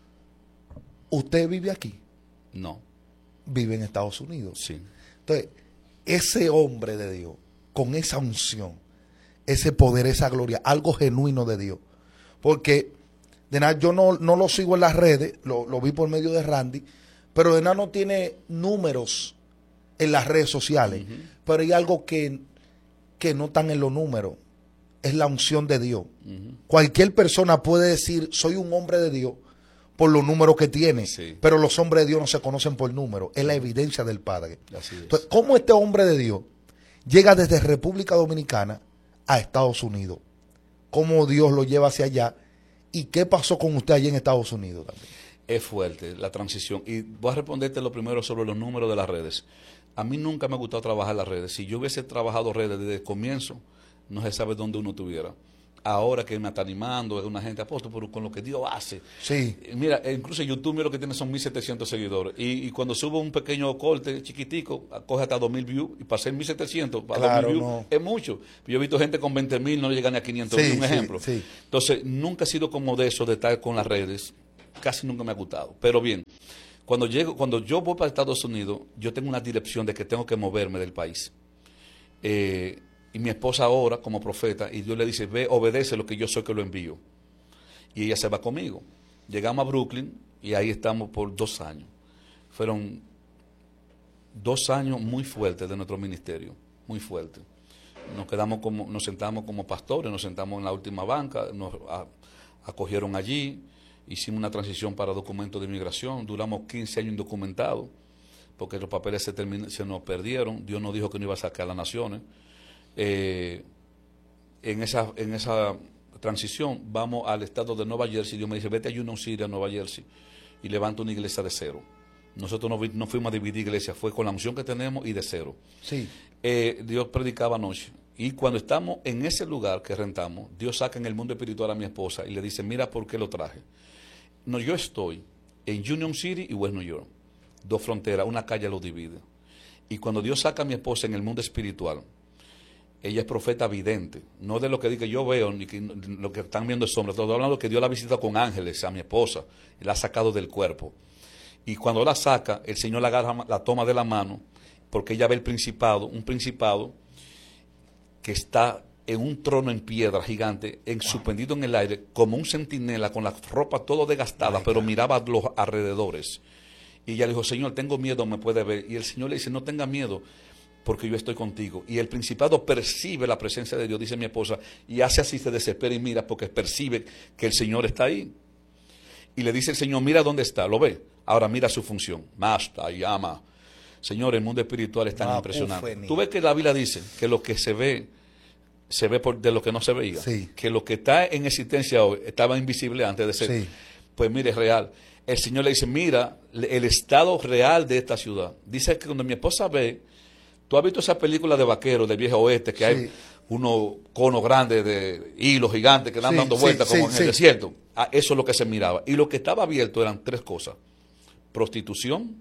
¿usted vive aquí? No. Vive en Estados Unidos. Sí. Entonces, ese hombre de Dios, con esa unción, ese poder, esa gloria, algo genuino de Dios. Porque de nada, yo no lo sigo en las redes, lo vi por medio de Randy, pero de nada no tiene números en las redes sociales. Pero hay algo que no están en los números, es la unción de Dios. Cualquier persona puede decir, soy un hombre de Dios, por los números que tiene, sí, pero los hombres de Dios no se conocen por números, es la evidencia del Padre. Así es. Entonces, ¿cómo este hombre de Dios llega desde República Dominicana a Estados Unidos? ¿Cómo Dios lo lleva hacia allá? ¿Y qué pasó con usted allí en Estados Unidos también? Es fuerte la transición. Y voy a responderte lo primero sobre los números de las redes. A mí nunca me ha gustado trabajar las redes. Si yo hubiese trabajado redes desde el comienzo, no se sabe dónde uno estuviera. ahora que me está animando, es una gente apóstol, pero con lo que Dios hace. Sí. Mira, incluso YouTube, mira lo que tiene son 1.700 seguidores. Y cuando subo un pequeño corte chiquitico, coge hasta 2.000 views. Y para ser 1.700, para Claro, 2.000 views, no. es mucho. Yo he visto gente con 20.000, no llegan ni a 500 Sí, views, un sí, ejemplo. sí. Entonces, nunca he sido como de eso, de estar con las redes. Casi nunca me ha gustado. Pero bien, cuando yo voy para Estados Unidos, yo tengo una dirección de que tengo que moverme del país. Y mi esposa ora como profeta y Dios le dice, ve, obedece lo que yo soy que lo envío. Y ella se va conmigo. Llegamos a Brooklyn y ahí estamos por 2 años. Fueron 2 años muy fuertes de nuestro ministerio, muy fuertes. Nos sentamos como pastores, nos sentamos en la última banca, nos acogieron allí, hicimos una transición para documentos de inmigración, duramos 15 años indocumentados, porque los papeles se nos perdieron, Dios nos dijo que no iba a sacar a las naciones. En esa transición vamos al estado de Nueva Jersey. Dios me dice, vete a Union City, a Nueva Jersey, y levanta una iglesia de cero. Nosotros no fuimos a dividir iglesia, fue con la unción que tenemos y de cero. Sí. Dios predicaba anoche. Y cuando estamos en ese lugar que rentamos, Dios saca en el mundo espiritual a mi esposa y le dice, mira por qué lo traje. No, yo estoy en Union City y West New York, 2 fronteras, una calle los divide. Y cuando Dios saca a mi esposa en el mundo espiritual, ella es profeta vidente, no de lo que digo yo veo, ni que lo que están viendo es sombra. Estoy hablando que Dios la ha visitado con ángeles a mi esposa, y la ha sacado del cuerpo. Y cuando la saca, el Señor la agarra, la toma de la mano, porque ella ve el principado, un principado que está en un trono en piedra gigante, suspendido en el aire, como un centinela, con la ropa todo desgastada, pero miraba a los alrededores. Y ella le dijo, Señor, tengo miedo, me puede ver. Y el Señor le dice, no tenga miedo, porque yo estoy contigo. Y el principado percibe la presencia de Dios, dice mi esposa, y hace así, se desespera y mira, porque percibe que el Señor está ahí. Y le dice el Señor, mira dónde está, ¿lo ve? Ahora mira su función, Masta, llama. Señor, el mundo espiritual es tan impresionante. Tú ves que la Biblia dice que lo que se ve de lo que no se veía. Sí. Que lo que está en existencia hoy estaba invisible antes de ser. Sí. Pues mire, es real. El Señor le dice, mira el estado real de esta ciudad. Dice que cuando mi esposa ve, tú has visto esa película de vaqueros del viejo oeste, que Sí. hay unos conos grandes de hilos gigantes que dan Sí, dando sí, vueltas como sí, en sí. el desierto. Eso es lo que se miraba. Y lo que estaba abierto eran 3 cosas. Prostitución,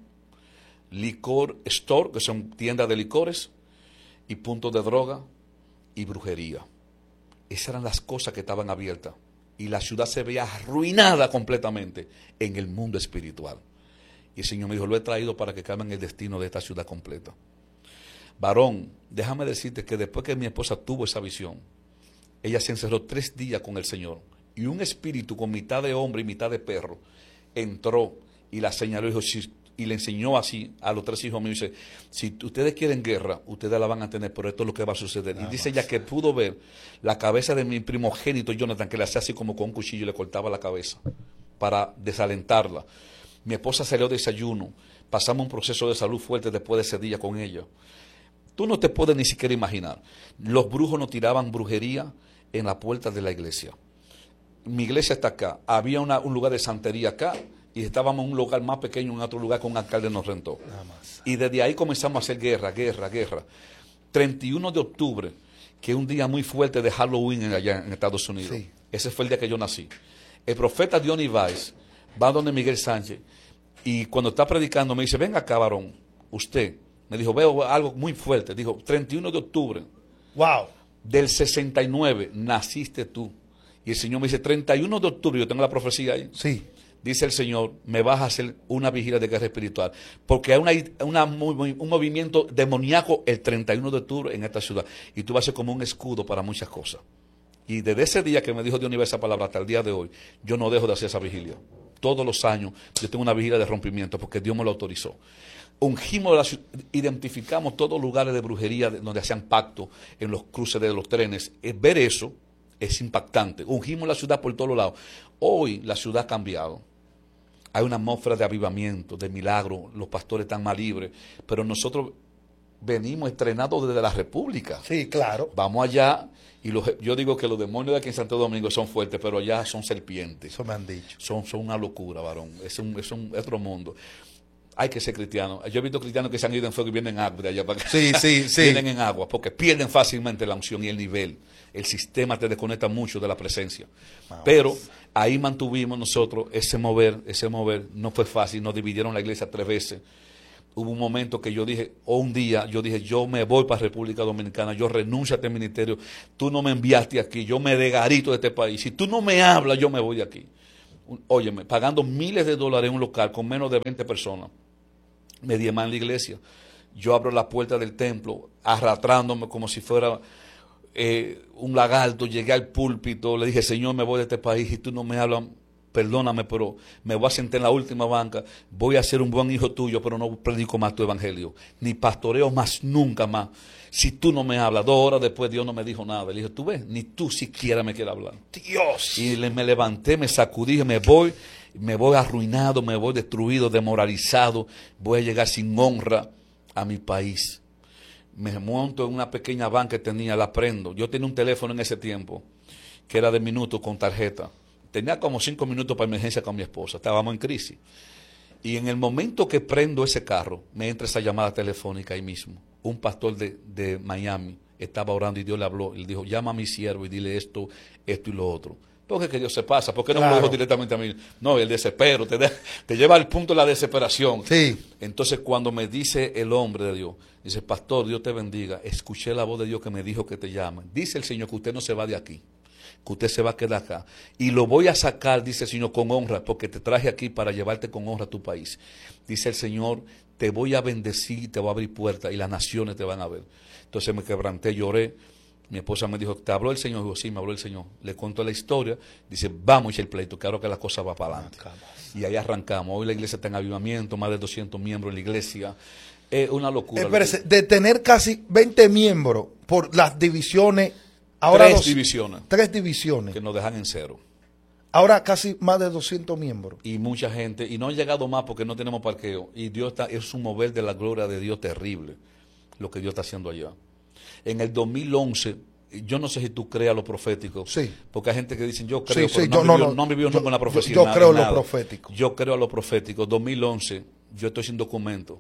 licor store, que son tiendas de licores, y puntos de droga y brujería. Esas eran las cosas que estaban abiertas. Y la ciudad se veía arruinada completamente en el mundo espiritual. Y el Señor me dijo, lo he traído para que cambien el destino de esta ciudad completa. Varón, déjame decirte que después que mi esposa tuvo esa visión, ella se encerró 3 días con el Señor. Y un espíritu con mitad de hombre y mitad de perro entró y la señaló y le enseñó así a los 3 hijos míos. Dice, si ustedes quieren guerra, ustedes la van a tener, pero esto es lo que va a suceder. Y dice ella que pudo ver la cabeza de mi primogénito Jonathan, que le hacía así como con un cuchillo y le cortaba la cabeza para desalentarla. Mi esposa salió de desayuno, pasamos un proceso de salud fuerte después de ese día con ella. Tú no te puedes ni siquiera imaginar. Los brujos nos tiraban brujería en la puerta de la iglesia. Mi iglesia está acá. Había un lugar de santería acá y estábamos en un lugar más pequeño, en otro lugar que un alcalde nos rentó. Y desde ahí comenzamos a hacer guerra. 31 de octubre, que es un día muy fuerte de Halloween allá en Estados Unidos. Sí. Ese fue el día que yo nací. El profeta Diony Weiss va donde Miguel Sánchez y cuando está predicando me dice, venga acá, varón, usted. Me dijo, veo algo muy fuerte. Dijo, 31 de octubre Wow. del 69 naciste tú. Y el Señor me dice, 31 de octubre, yo tengo la profecía ahí. Sí. Dice el Señor, me vas a hacer una vigilia de guerra espiritual. Porque hay un movimiento demoníaco el 31 de octubre en esta ciudad. Y tú vas a ser como un escudo para muchas cosas. Y desde ese día que me dijo Dios esa palabra hasta el día de hoy, yo no dejo de hacer esa vigilia. Todos los años yo tengo una vigilia de rompimiento porque Dios me lo autorizó. Ungimos, identificamos todos los lugares de brujería donde hacían pacto, en los cruces de los trenes. Ver eso es impactante. Ungimos la ciudad por todos lados. Hoy la ciudad ha cambiado. Hay una atmósfera de avivamiento, de milagro. Los pastores están más libres. Pero nosotros venimos estrenados desde la República. Sí, claro. Vamos allá y yo digo que los demonios de aquí en Santo Domingo son fuertes, pero allá son serpientes. Eso me han dicho. Son una locura, varón. Es otro mundo. hay que ser cristiano. Yo he visto cristianos que se han ido en fuego y vienen en agua de allá para acá. Sí, sí, sí. Vienen en agua, porque pierden fácilmente la unción y el nivel. El sistema te desconecta mucho de la presencia. Pero ahí mantuvimos nosotros ese mover. No fue fácil, nos dividieron la iglesia 3 veces. Hubo un momento que yo dije, un día, yo me voy para República Dominicana, yo renuncio a este ministerio, tú no me enviaste aquí, yo me desgarito de este país, si tú no me hablas, yo me voy de aquí. Óyeme, pagando miles de dólares en un local con menos de 20 personas, me diezman en la iglesia, yo abro la puerta del templo, arrastrándome como si fuera un lagarto, llegué al púlpito, le dije, Señor, me voy de este país y tú no me hablas, perdóname, pero me voy a sentar en la última banca, voy a ser un buen hijo tuyo, pero no predico más tu evangelio, ni pastoreo más, nunca más. Si tú no me hablas, 2 horas después Dios no me dijo nada. Le dije, tú ves, ni tú siquiera me quieres hablar. Dios. Y me levanté, me sacudí, me voy arruinado, me voy destruido, demoralizado, voy a llegar sin honra a mi país. Me monto en una pequeña banca que tenía, la prendo. Yo tenía un teléfono en ese tiempo, que era de minutos con tarjeta. Tenía como 5 minutos para emergencia con mi esposa, estábamos en crisis. Y en el momento que prendo ese carro, me entra esa llamada telefónica ahí mismo. Un pastor de Miami estaba orando y Dios le habló. Y le dijo, llama a mi siervo y dile esto y lo otro. Porque que Dios se pasa, ¿por qué no me lo dijo directamente a mí? No, el desespero, te lleva al punto de la desesperación. Sí. Entonces cuando me dice el hombre de Dios, dice, pastor, Dios te bendiga, escuché la voz de Dios que me dijo que te llame. Dice el Señor que usted no se va de aquí, que usted se va a quedar acá. Y lo voy a sacar, dice el Señor, con honra, porque te traje aquí para llevarte con honra a tu país. Dice el Señor, te voy a bendecir, te voy a abrir puertas y las naciones te van a ver. Entonces me quebranté, lloré. Mi esposa me dijo, ¿te habló el Señor? Digo, sí, me habló el Señor. Le contó la historia. Dice, vamos a echar el pleito, claro que la cosa va para adelante. Y ahí arrancamos. Hoy la iglesia está en avivamiento, más de 200 miembros en la iglesia. Es una locura. Espérese, de tener casi 20 miembros por las divisiones. Ahora 3 divisiones. 3 divisiones. Que nos dejan en cero. Ahora casi más de 200 miembros. Y mucha gente. Y no han llegado más porque no tenemos parqueo. Y Dios es un mover de la gloria de Dios terrible. Lo que Dios está haciendo allá. En el 2011, yo no sé si tú creas lo profético. Sí. Porque hay gente que dice, yo creo, sí, pero no han vivido nunca en la profecía. Yo creo en lo profético. Yo creo a lo profético. 2011, yo estoy sin documento.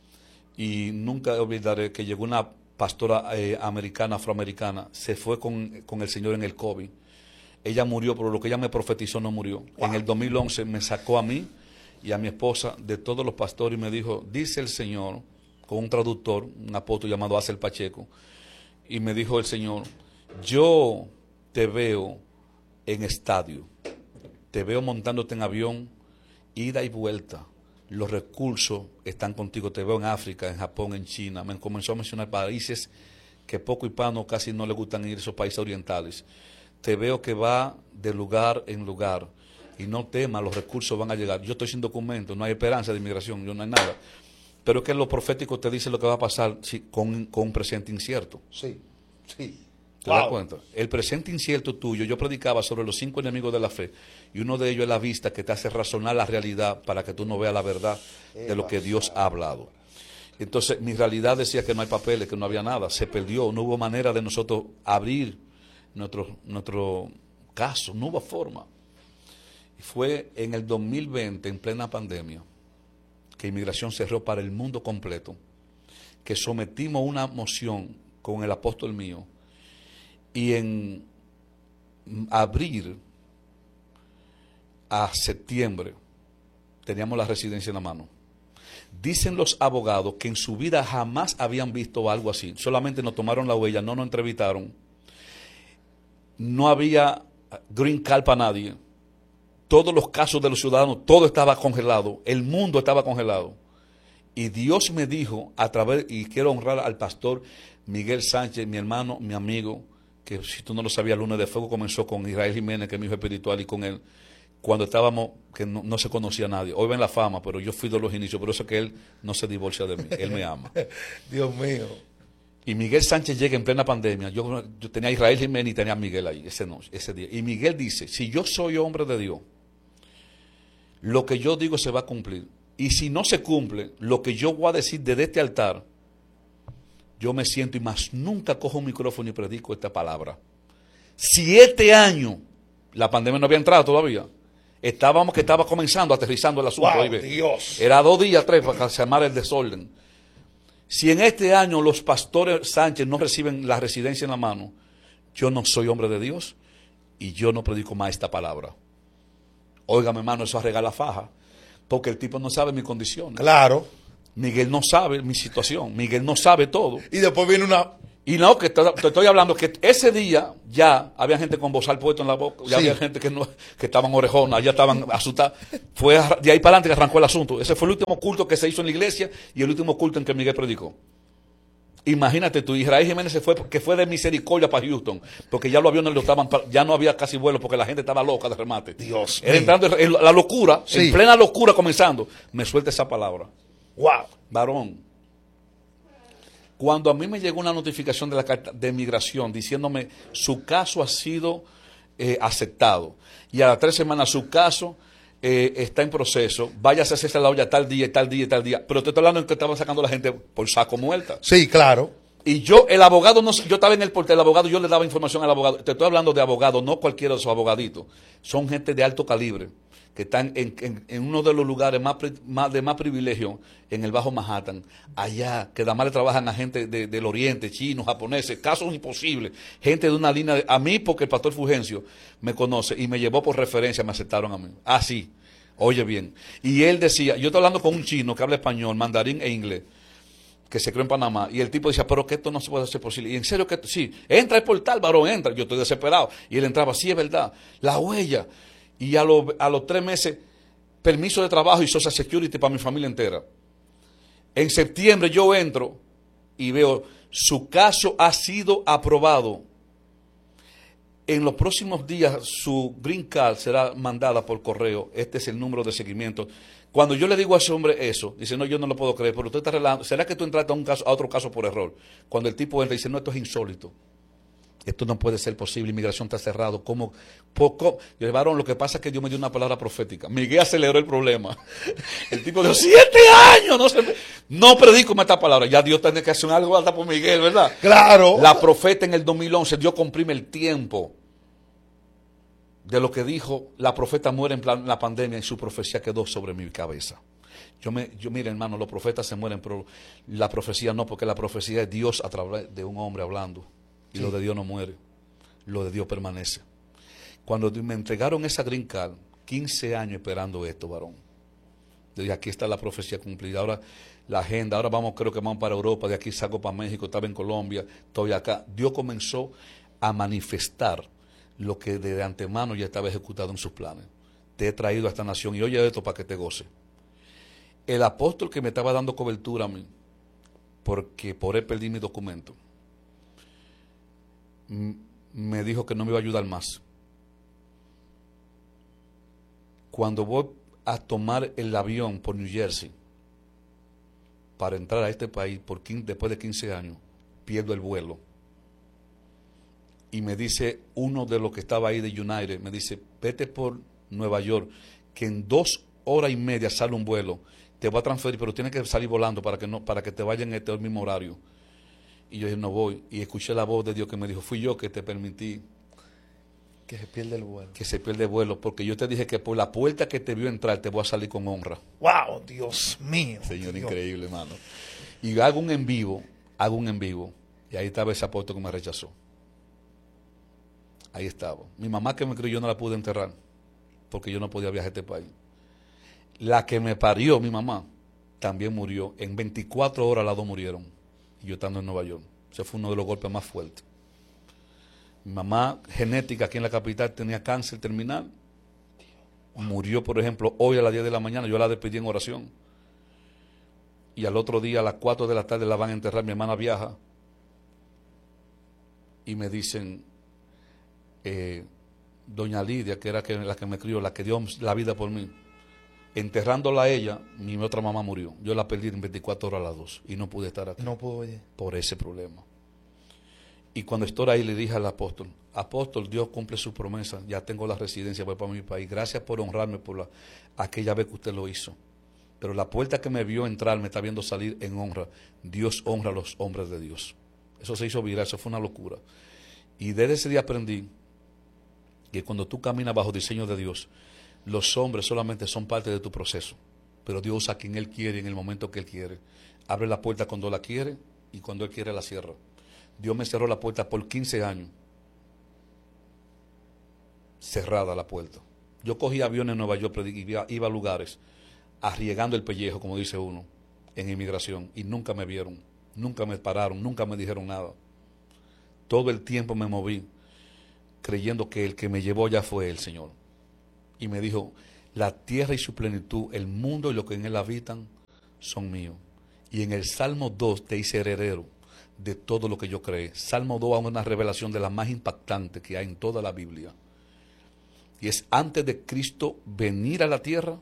Y nunca olvidaré que llegó una pastora americana, afroamericana, se fue con el Señor en el COVID. Ella murió, pero lo que ella me profetizó no murió. Wow. En el 2011 me sacó a mí y a mi esposa de todos los pastores y me dijo, dice el Señor, con un traductor, un apóstol llamado Acel Pacheco, y me dijo el Señor, yo te veo en estadio, te veo montándote en avión, ida y vuelta, los recursos están contigo, te veo en África, en Japón, en China. Me comenzó a mencionar países que poco hispano casi no le gustan ir, esos países orientales. Te veo que va de lugar en lugar y no temas, los recursos van a llegar. Yo estoy sin documento, no hay esperanza de inmigración, yo no hay nada. Pero es que lo profético te dice lo que va a pasar con un presente incierto. Sí, sí. ¿Te das cuenta? El presente incierto tuyo, yo predicaba sobre los 5 enemigos de la fe, y uno de ellos es la vista, que te hace razonar la realidad para que tú no veas la verdad de lo que Dios ha hablado. Entonces, mi realidad decía que no hay papeles, que no había nada, se perdió, no hubo manera de nosotros abrir nuestro caso, no hubo forma. Y fue en el 2020, en plena pandemia, que inmigración cerró para el mundo completo, que sometimos una moción con el apóstol mío, y en abril a septiembre teníamos la residencia en la mano. Dicen los abogados que en su vida jamás habían visto algo así, solamente nos tomaron la huella, no nos entrevistaron, no había green card para nadie, todos los casos de los ciudadanos, todo estaba congelado, el mundo estaba congelado. Y Dios me dijo a través, y quiero honrar al pastor Miguel Sánchez, mi hermano, mi amigo, que si tú no lo sabías, Lunes de Fuego comenzó con Israel Jiménez, que es mi hijo espiritual, y con él, cuando estábamos, que no se conocía a nadie. Hoy ven la fama, pero yo fui de los inicios, por eso es que él no se divorcia de mí, él me ama. Dios mío. Y Miguel Sánchez llega en plena pandemia, yo tenía a Israel Jiménez y tenía a Miguel ahí, ese día. Y Miguel dice, si yo soy hombre de Dios, lo que yo digo se va a cumplir. Y si no se cumple, lo que yo voy a decir desde este altar, yo me siento y más nunca cojo un micrófono y predico esta palabra. Si este año, la pandemia no había entrado todavía, Estábamos que estaba comenzando, aterrizando el asunto. Wow, ahí ve. Dios. Era 2 días, 3 para que se armara el desorden. Si en este año los pastores Sánchez no reciben la residencia en la mano, yo no soy hombre de Dios y yo no predico más esta palabra. Óigame, hermano, eso arregla la faja, porque el tipo no sabe mi condición. Claro. Miguel no sabe mi situación, Miguel no sabe todo. Y después viene una... Y no, que te estoy hablando que ese día ya había gente con bozal puesto en la boca, ya Sí. había gente que estaban orejonas, ya estaban asustadas. Fue de ahí para adelante que arrancó el asunto. Ese fue el último culto que se hizo en la iglesia y el último culto en que Miguel predicó. Imagínate tú, Israel Jiménez que fue de misericordia para Houston, porque ya los aviones ya no había casi vuelo porque la gente estaba loca de remate. Dios Era mío. entrando en la locura, Sí. en plena locura comenzando. Me suelta esa palabra. Wow. Varón, cuando a mí me llegó una notificación de la carta de migración diciéndome su caso ha sido aceptado y a las 3 semanas su caso está en proceso, váyase a hacerse la olla tal día y tal día y tal día, pero te estoy hablando en que estaban sacando a la gente por saco muerta. Sí, claro. Y yo, el abogado, no, yo estaba en el portal, el abogado, yo le daba información al abogado. Te estoy hablando de abogados, no cualquiera de esos abogaditos. Son gente de alto calibre, que están en uno de los lugares de más privilegio, en el Bajo Manhattan. Allá, que además le trabajan a gente del Oriente, chinos, japoneses, casos imposibles. Gente de una línea, a mí, porque el pastor Fulgencio me conoce y me llevó por referencia, me aceptaron a mí. Así, oye bien. Y él decía, yo estoy hablando con un chino que habla español, mandarín e inglés, que se creó en Panamá, y el tipo decía, pero que esto no se puede hacer posible. Y en serio que sí, entra el portal, varón, entra. Yo estoy desesperado. Y él entraba, sí, es verdad, la huella. Y a los 3 meses, permiso de trabajo y Social Security para mi familia entera. En septiembre yo entro y veo, su caso ha sido aprobado. En los próximos días su green card será mandada por correo. Este es el número de seguimiento. Cuando yo le digo a ese hombre eso, dice, no, yo no lo puedo creer, pero usted está relajando. ¿Será que tú entraste a otro caso por error? Cuando el tipo entra y dice, no, esto es insólito. Esto no puede ser posible, inmigración está cerrado. ¿Cómo? Poco. Yo le varón, lo que pasa es que Dios me dio una palabra profética. Miguel aceleró el problema. El tipo dijo, 7 años, no predico esta palabra. Ya Dios tiene que hacer algo hasta por Miguel, ¿verdad? Claro. La profeta en el 2011, Dios comprime el tiempo de lo que dijo, la profeta muere en la pandemia y su profecía quedó sobre mi cabeza. Mire, hermano, los profetas se mueren, pero la profecía no, porque la profecía es Dios a través de un hombre hablando. Y lo de Dios no muere, lo de Dios permanece. Cuando me entregaron esa green card, 15 años esperando esto, varón. Yo dije, aquí está la profecía cumplida. Ahora la agenda, ahora creo que vamos para Europa, de aquí salgo para México, estaba en Colombia, estoy acá. Dios comenzó a manifestar lo que de antemano ya estaba ejecutado en sus planes. Te he traído a esta nación y oye esto para que te goce. El apóstol que me estaba dando cobertura a mí, porque por él perdí mi documento, me dijo que no me iba a ayudar más. Cuando voy a tomar el avión por New Jersey para entrar a este país después de 15 años, pierdo el vuelo. Y me dice uno de los que estaba ahí de United, me dice, vete por Nueva York, que en 2 horas y media sale un vuelo, te voy a transferir, pero tienes que salir volando para que te vaya en este mismo horario. Y yo dije, no voy. Y escuché la voz de Dios que me dijo, fui yo que te permití que se pierde el vuelo. Que se pierde el vuelo, porque yo te dije que por la puerta que te vio entrar te voy a salir con honra. Wow, Dios mío. Señor, Dios. increíble, hermano. Y hago un en vivo, y ahí estaba ese apóstol que me rechazó. Ahí estaba. Mi mamá que me crió yo no la pude enterrar, porque yo no podía viajar a este país. La que me parió, mi mamá, también murió. En 24 horas las 2 murieron. Y yo estando en Nueva York. Ese fue uno de los golpes más fuertes. Mi mamá, genética, aquí en la capital, tenía cáncer terminal. Murió, por ejemplo, hoy a las 10 de la mañana. Yo la despedí en oración. Y al otro día, a las 4 de la tarde, la van a enterrar. Mi hermana viaja. Y me dicen, doña Lidia, que era la que me crió, la que dio la vida por mí, enterrándola a ella, mi otra mamá murió. Yo la perdí en 24 horas a las 2 y no pude estar aquí. No pudo oír. Por ese problema. Y cuando estoy ahí le dije al apóstol, Dios cumple su promesa, ya tengo la residencia, voy para mi país. Gracias por honrarme por aquella vez que usted lo hizo. Pero la puerta que me vio entrar me está viendo salir en honra. Dios honra a los hombres de Dios. Eso se hizo viral, eso fue una locura. Y desde ese día aprendí que cuando tú caminas bajo diseño de Dios, Los hombres solamente son parte de tu proceso, pero Dios usa a quien Él quiere en el momento que Él quiere. Abre la puerta cuando la quiere y cuando Él quiere la cierra. Dios me cerró la puerta por 15 años. Cerrada la puerta. Yo cogía aviones en Nueva York, iba a lugares, arriesgando el pellejo, como dice uno, en inmigración, y nunca me vieron, nunca me pararon, nunca me dijeron nada. Todo el tiempo me moví, creyendo que el que me llevó ya fue el Señor. Y me dijo, la tierra y su plenitud, el mundo y lo que en él habitan, son míos. Y en el Salmo 2 te hice heredero de todo lo que yo creé. Salmo 2 es una revelación de la más impactante que hay en toda la Biblia. Y es antes de Cristo venir a la tierra,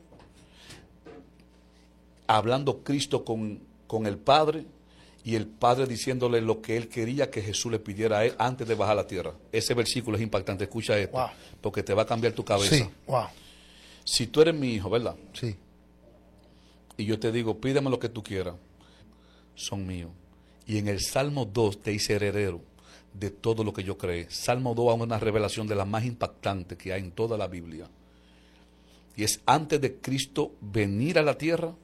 hablando Cristo con el Padre, y el Padre diciéndole lo que Él quería que Jesús le pidiera a Él antes de bajar a la tierra. Ese versículo es impactante, escucha esto, Wow. porque te va a cambiar tu cabeza. Sí, wow. Si tú eres mi hijo, ¿verdad? Sí. Y yo te digo, pídeme lo que tú quieras, son míos. Y en el Salmo 2 te hice heredero de todo lo que yo creé. Salmo 2 es una revelación de la más impactante que hay en toda la Biblia. Y es antes de Cristo venir a la tierra,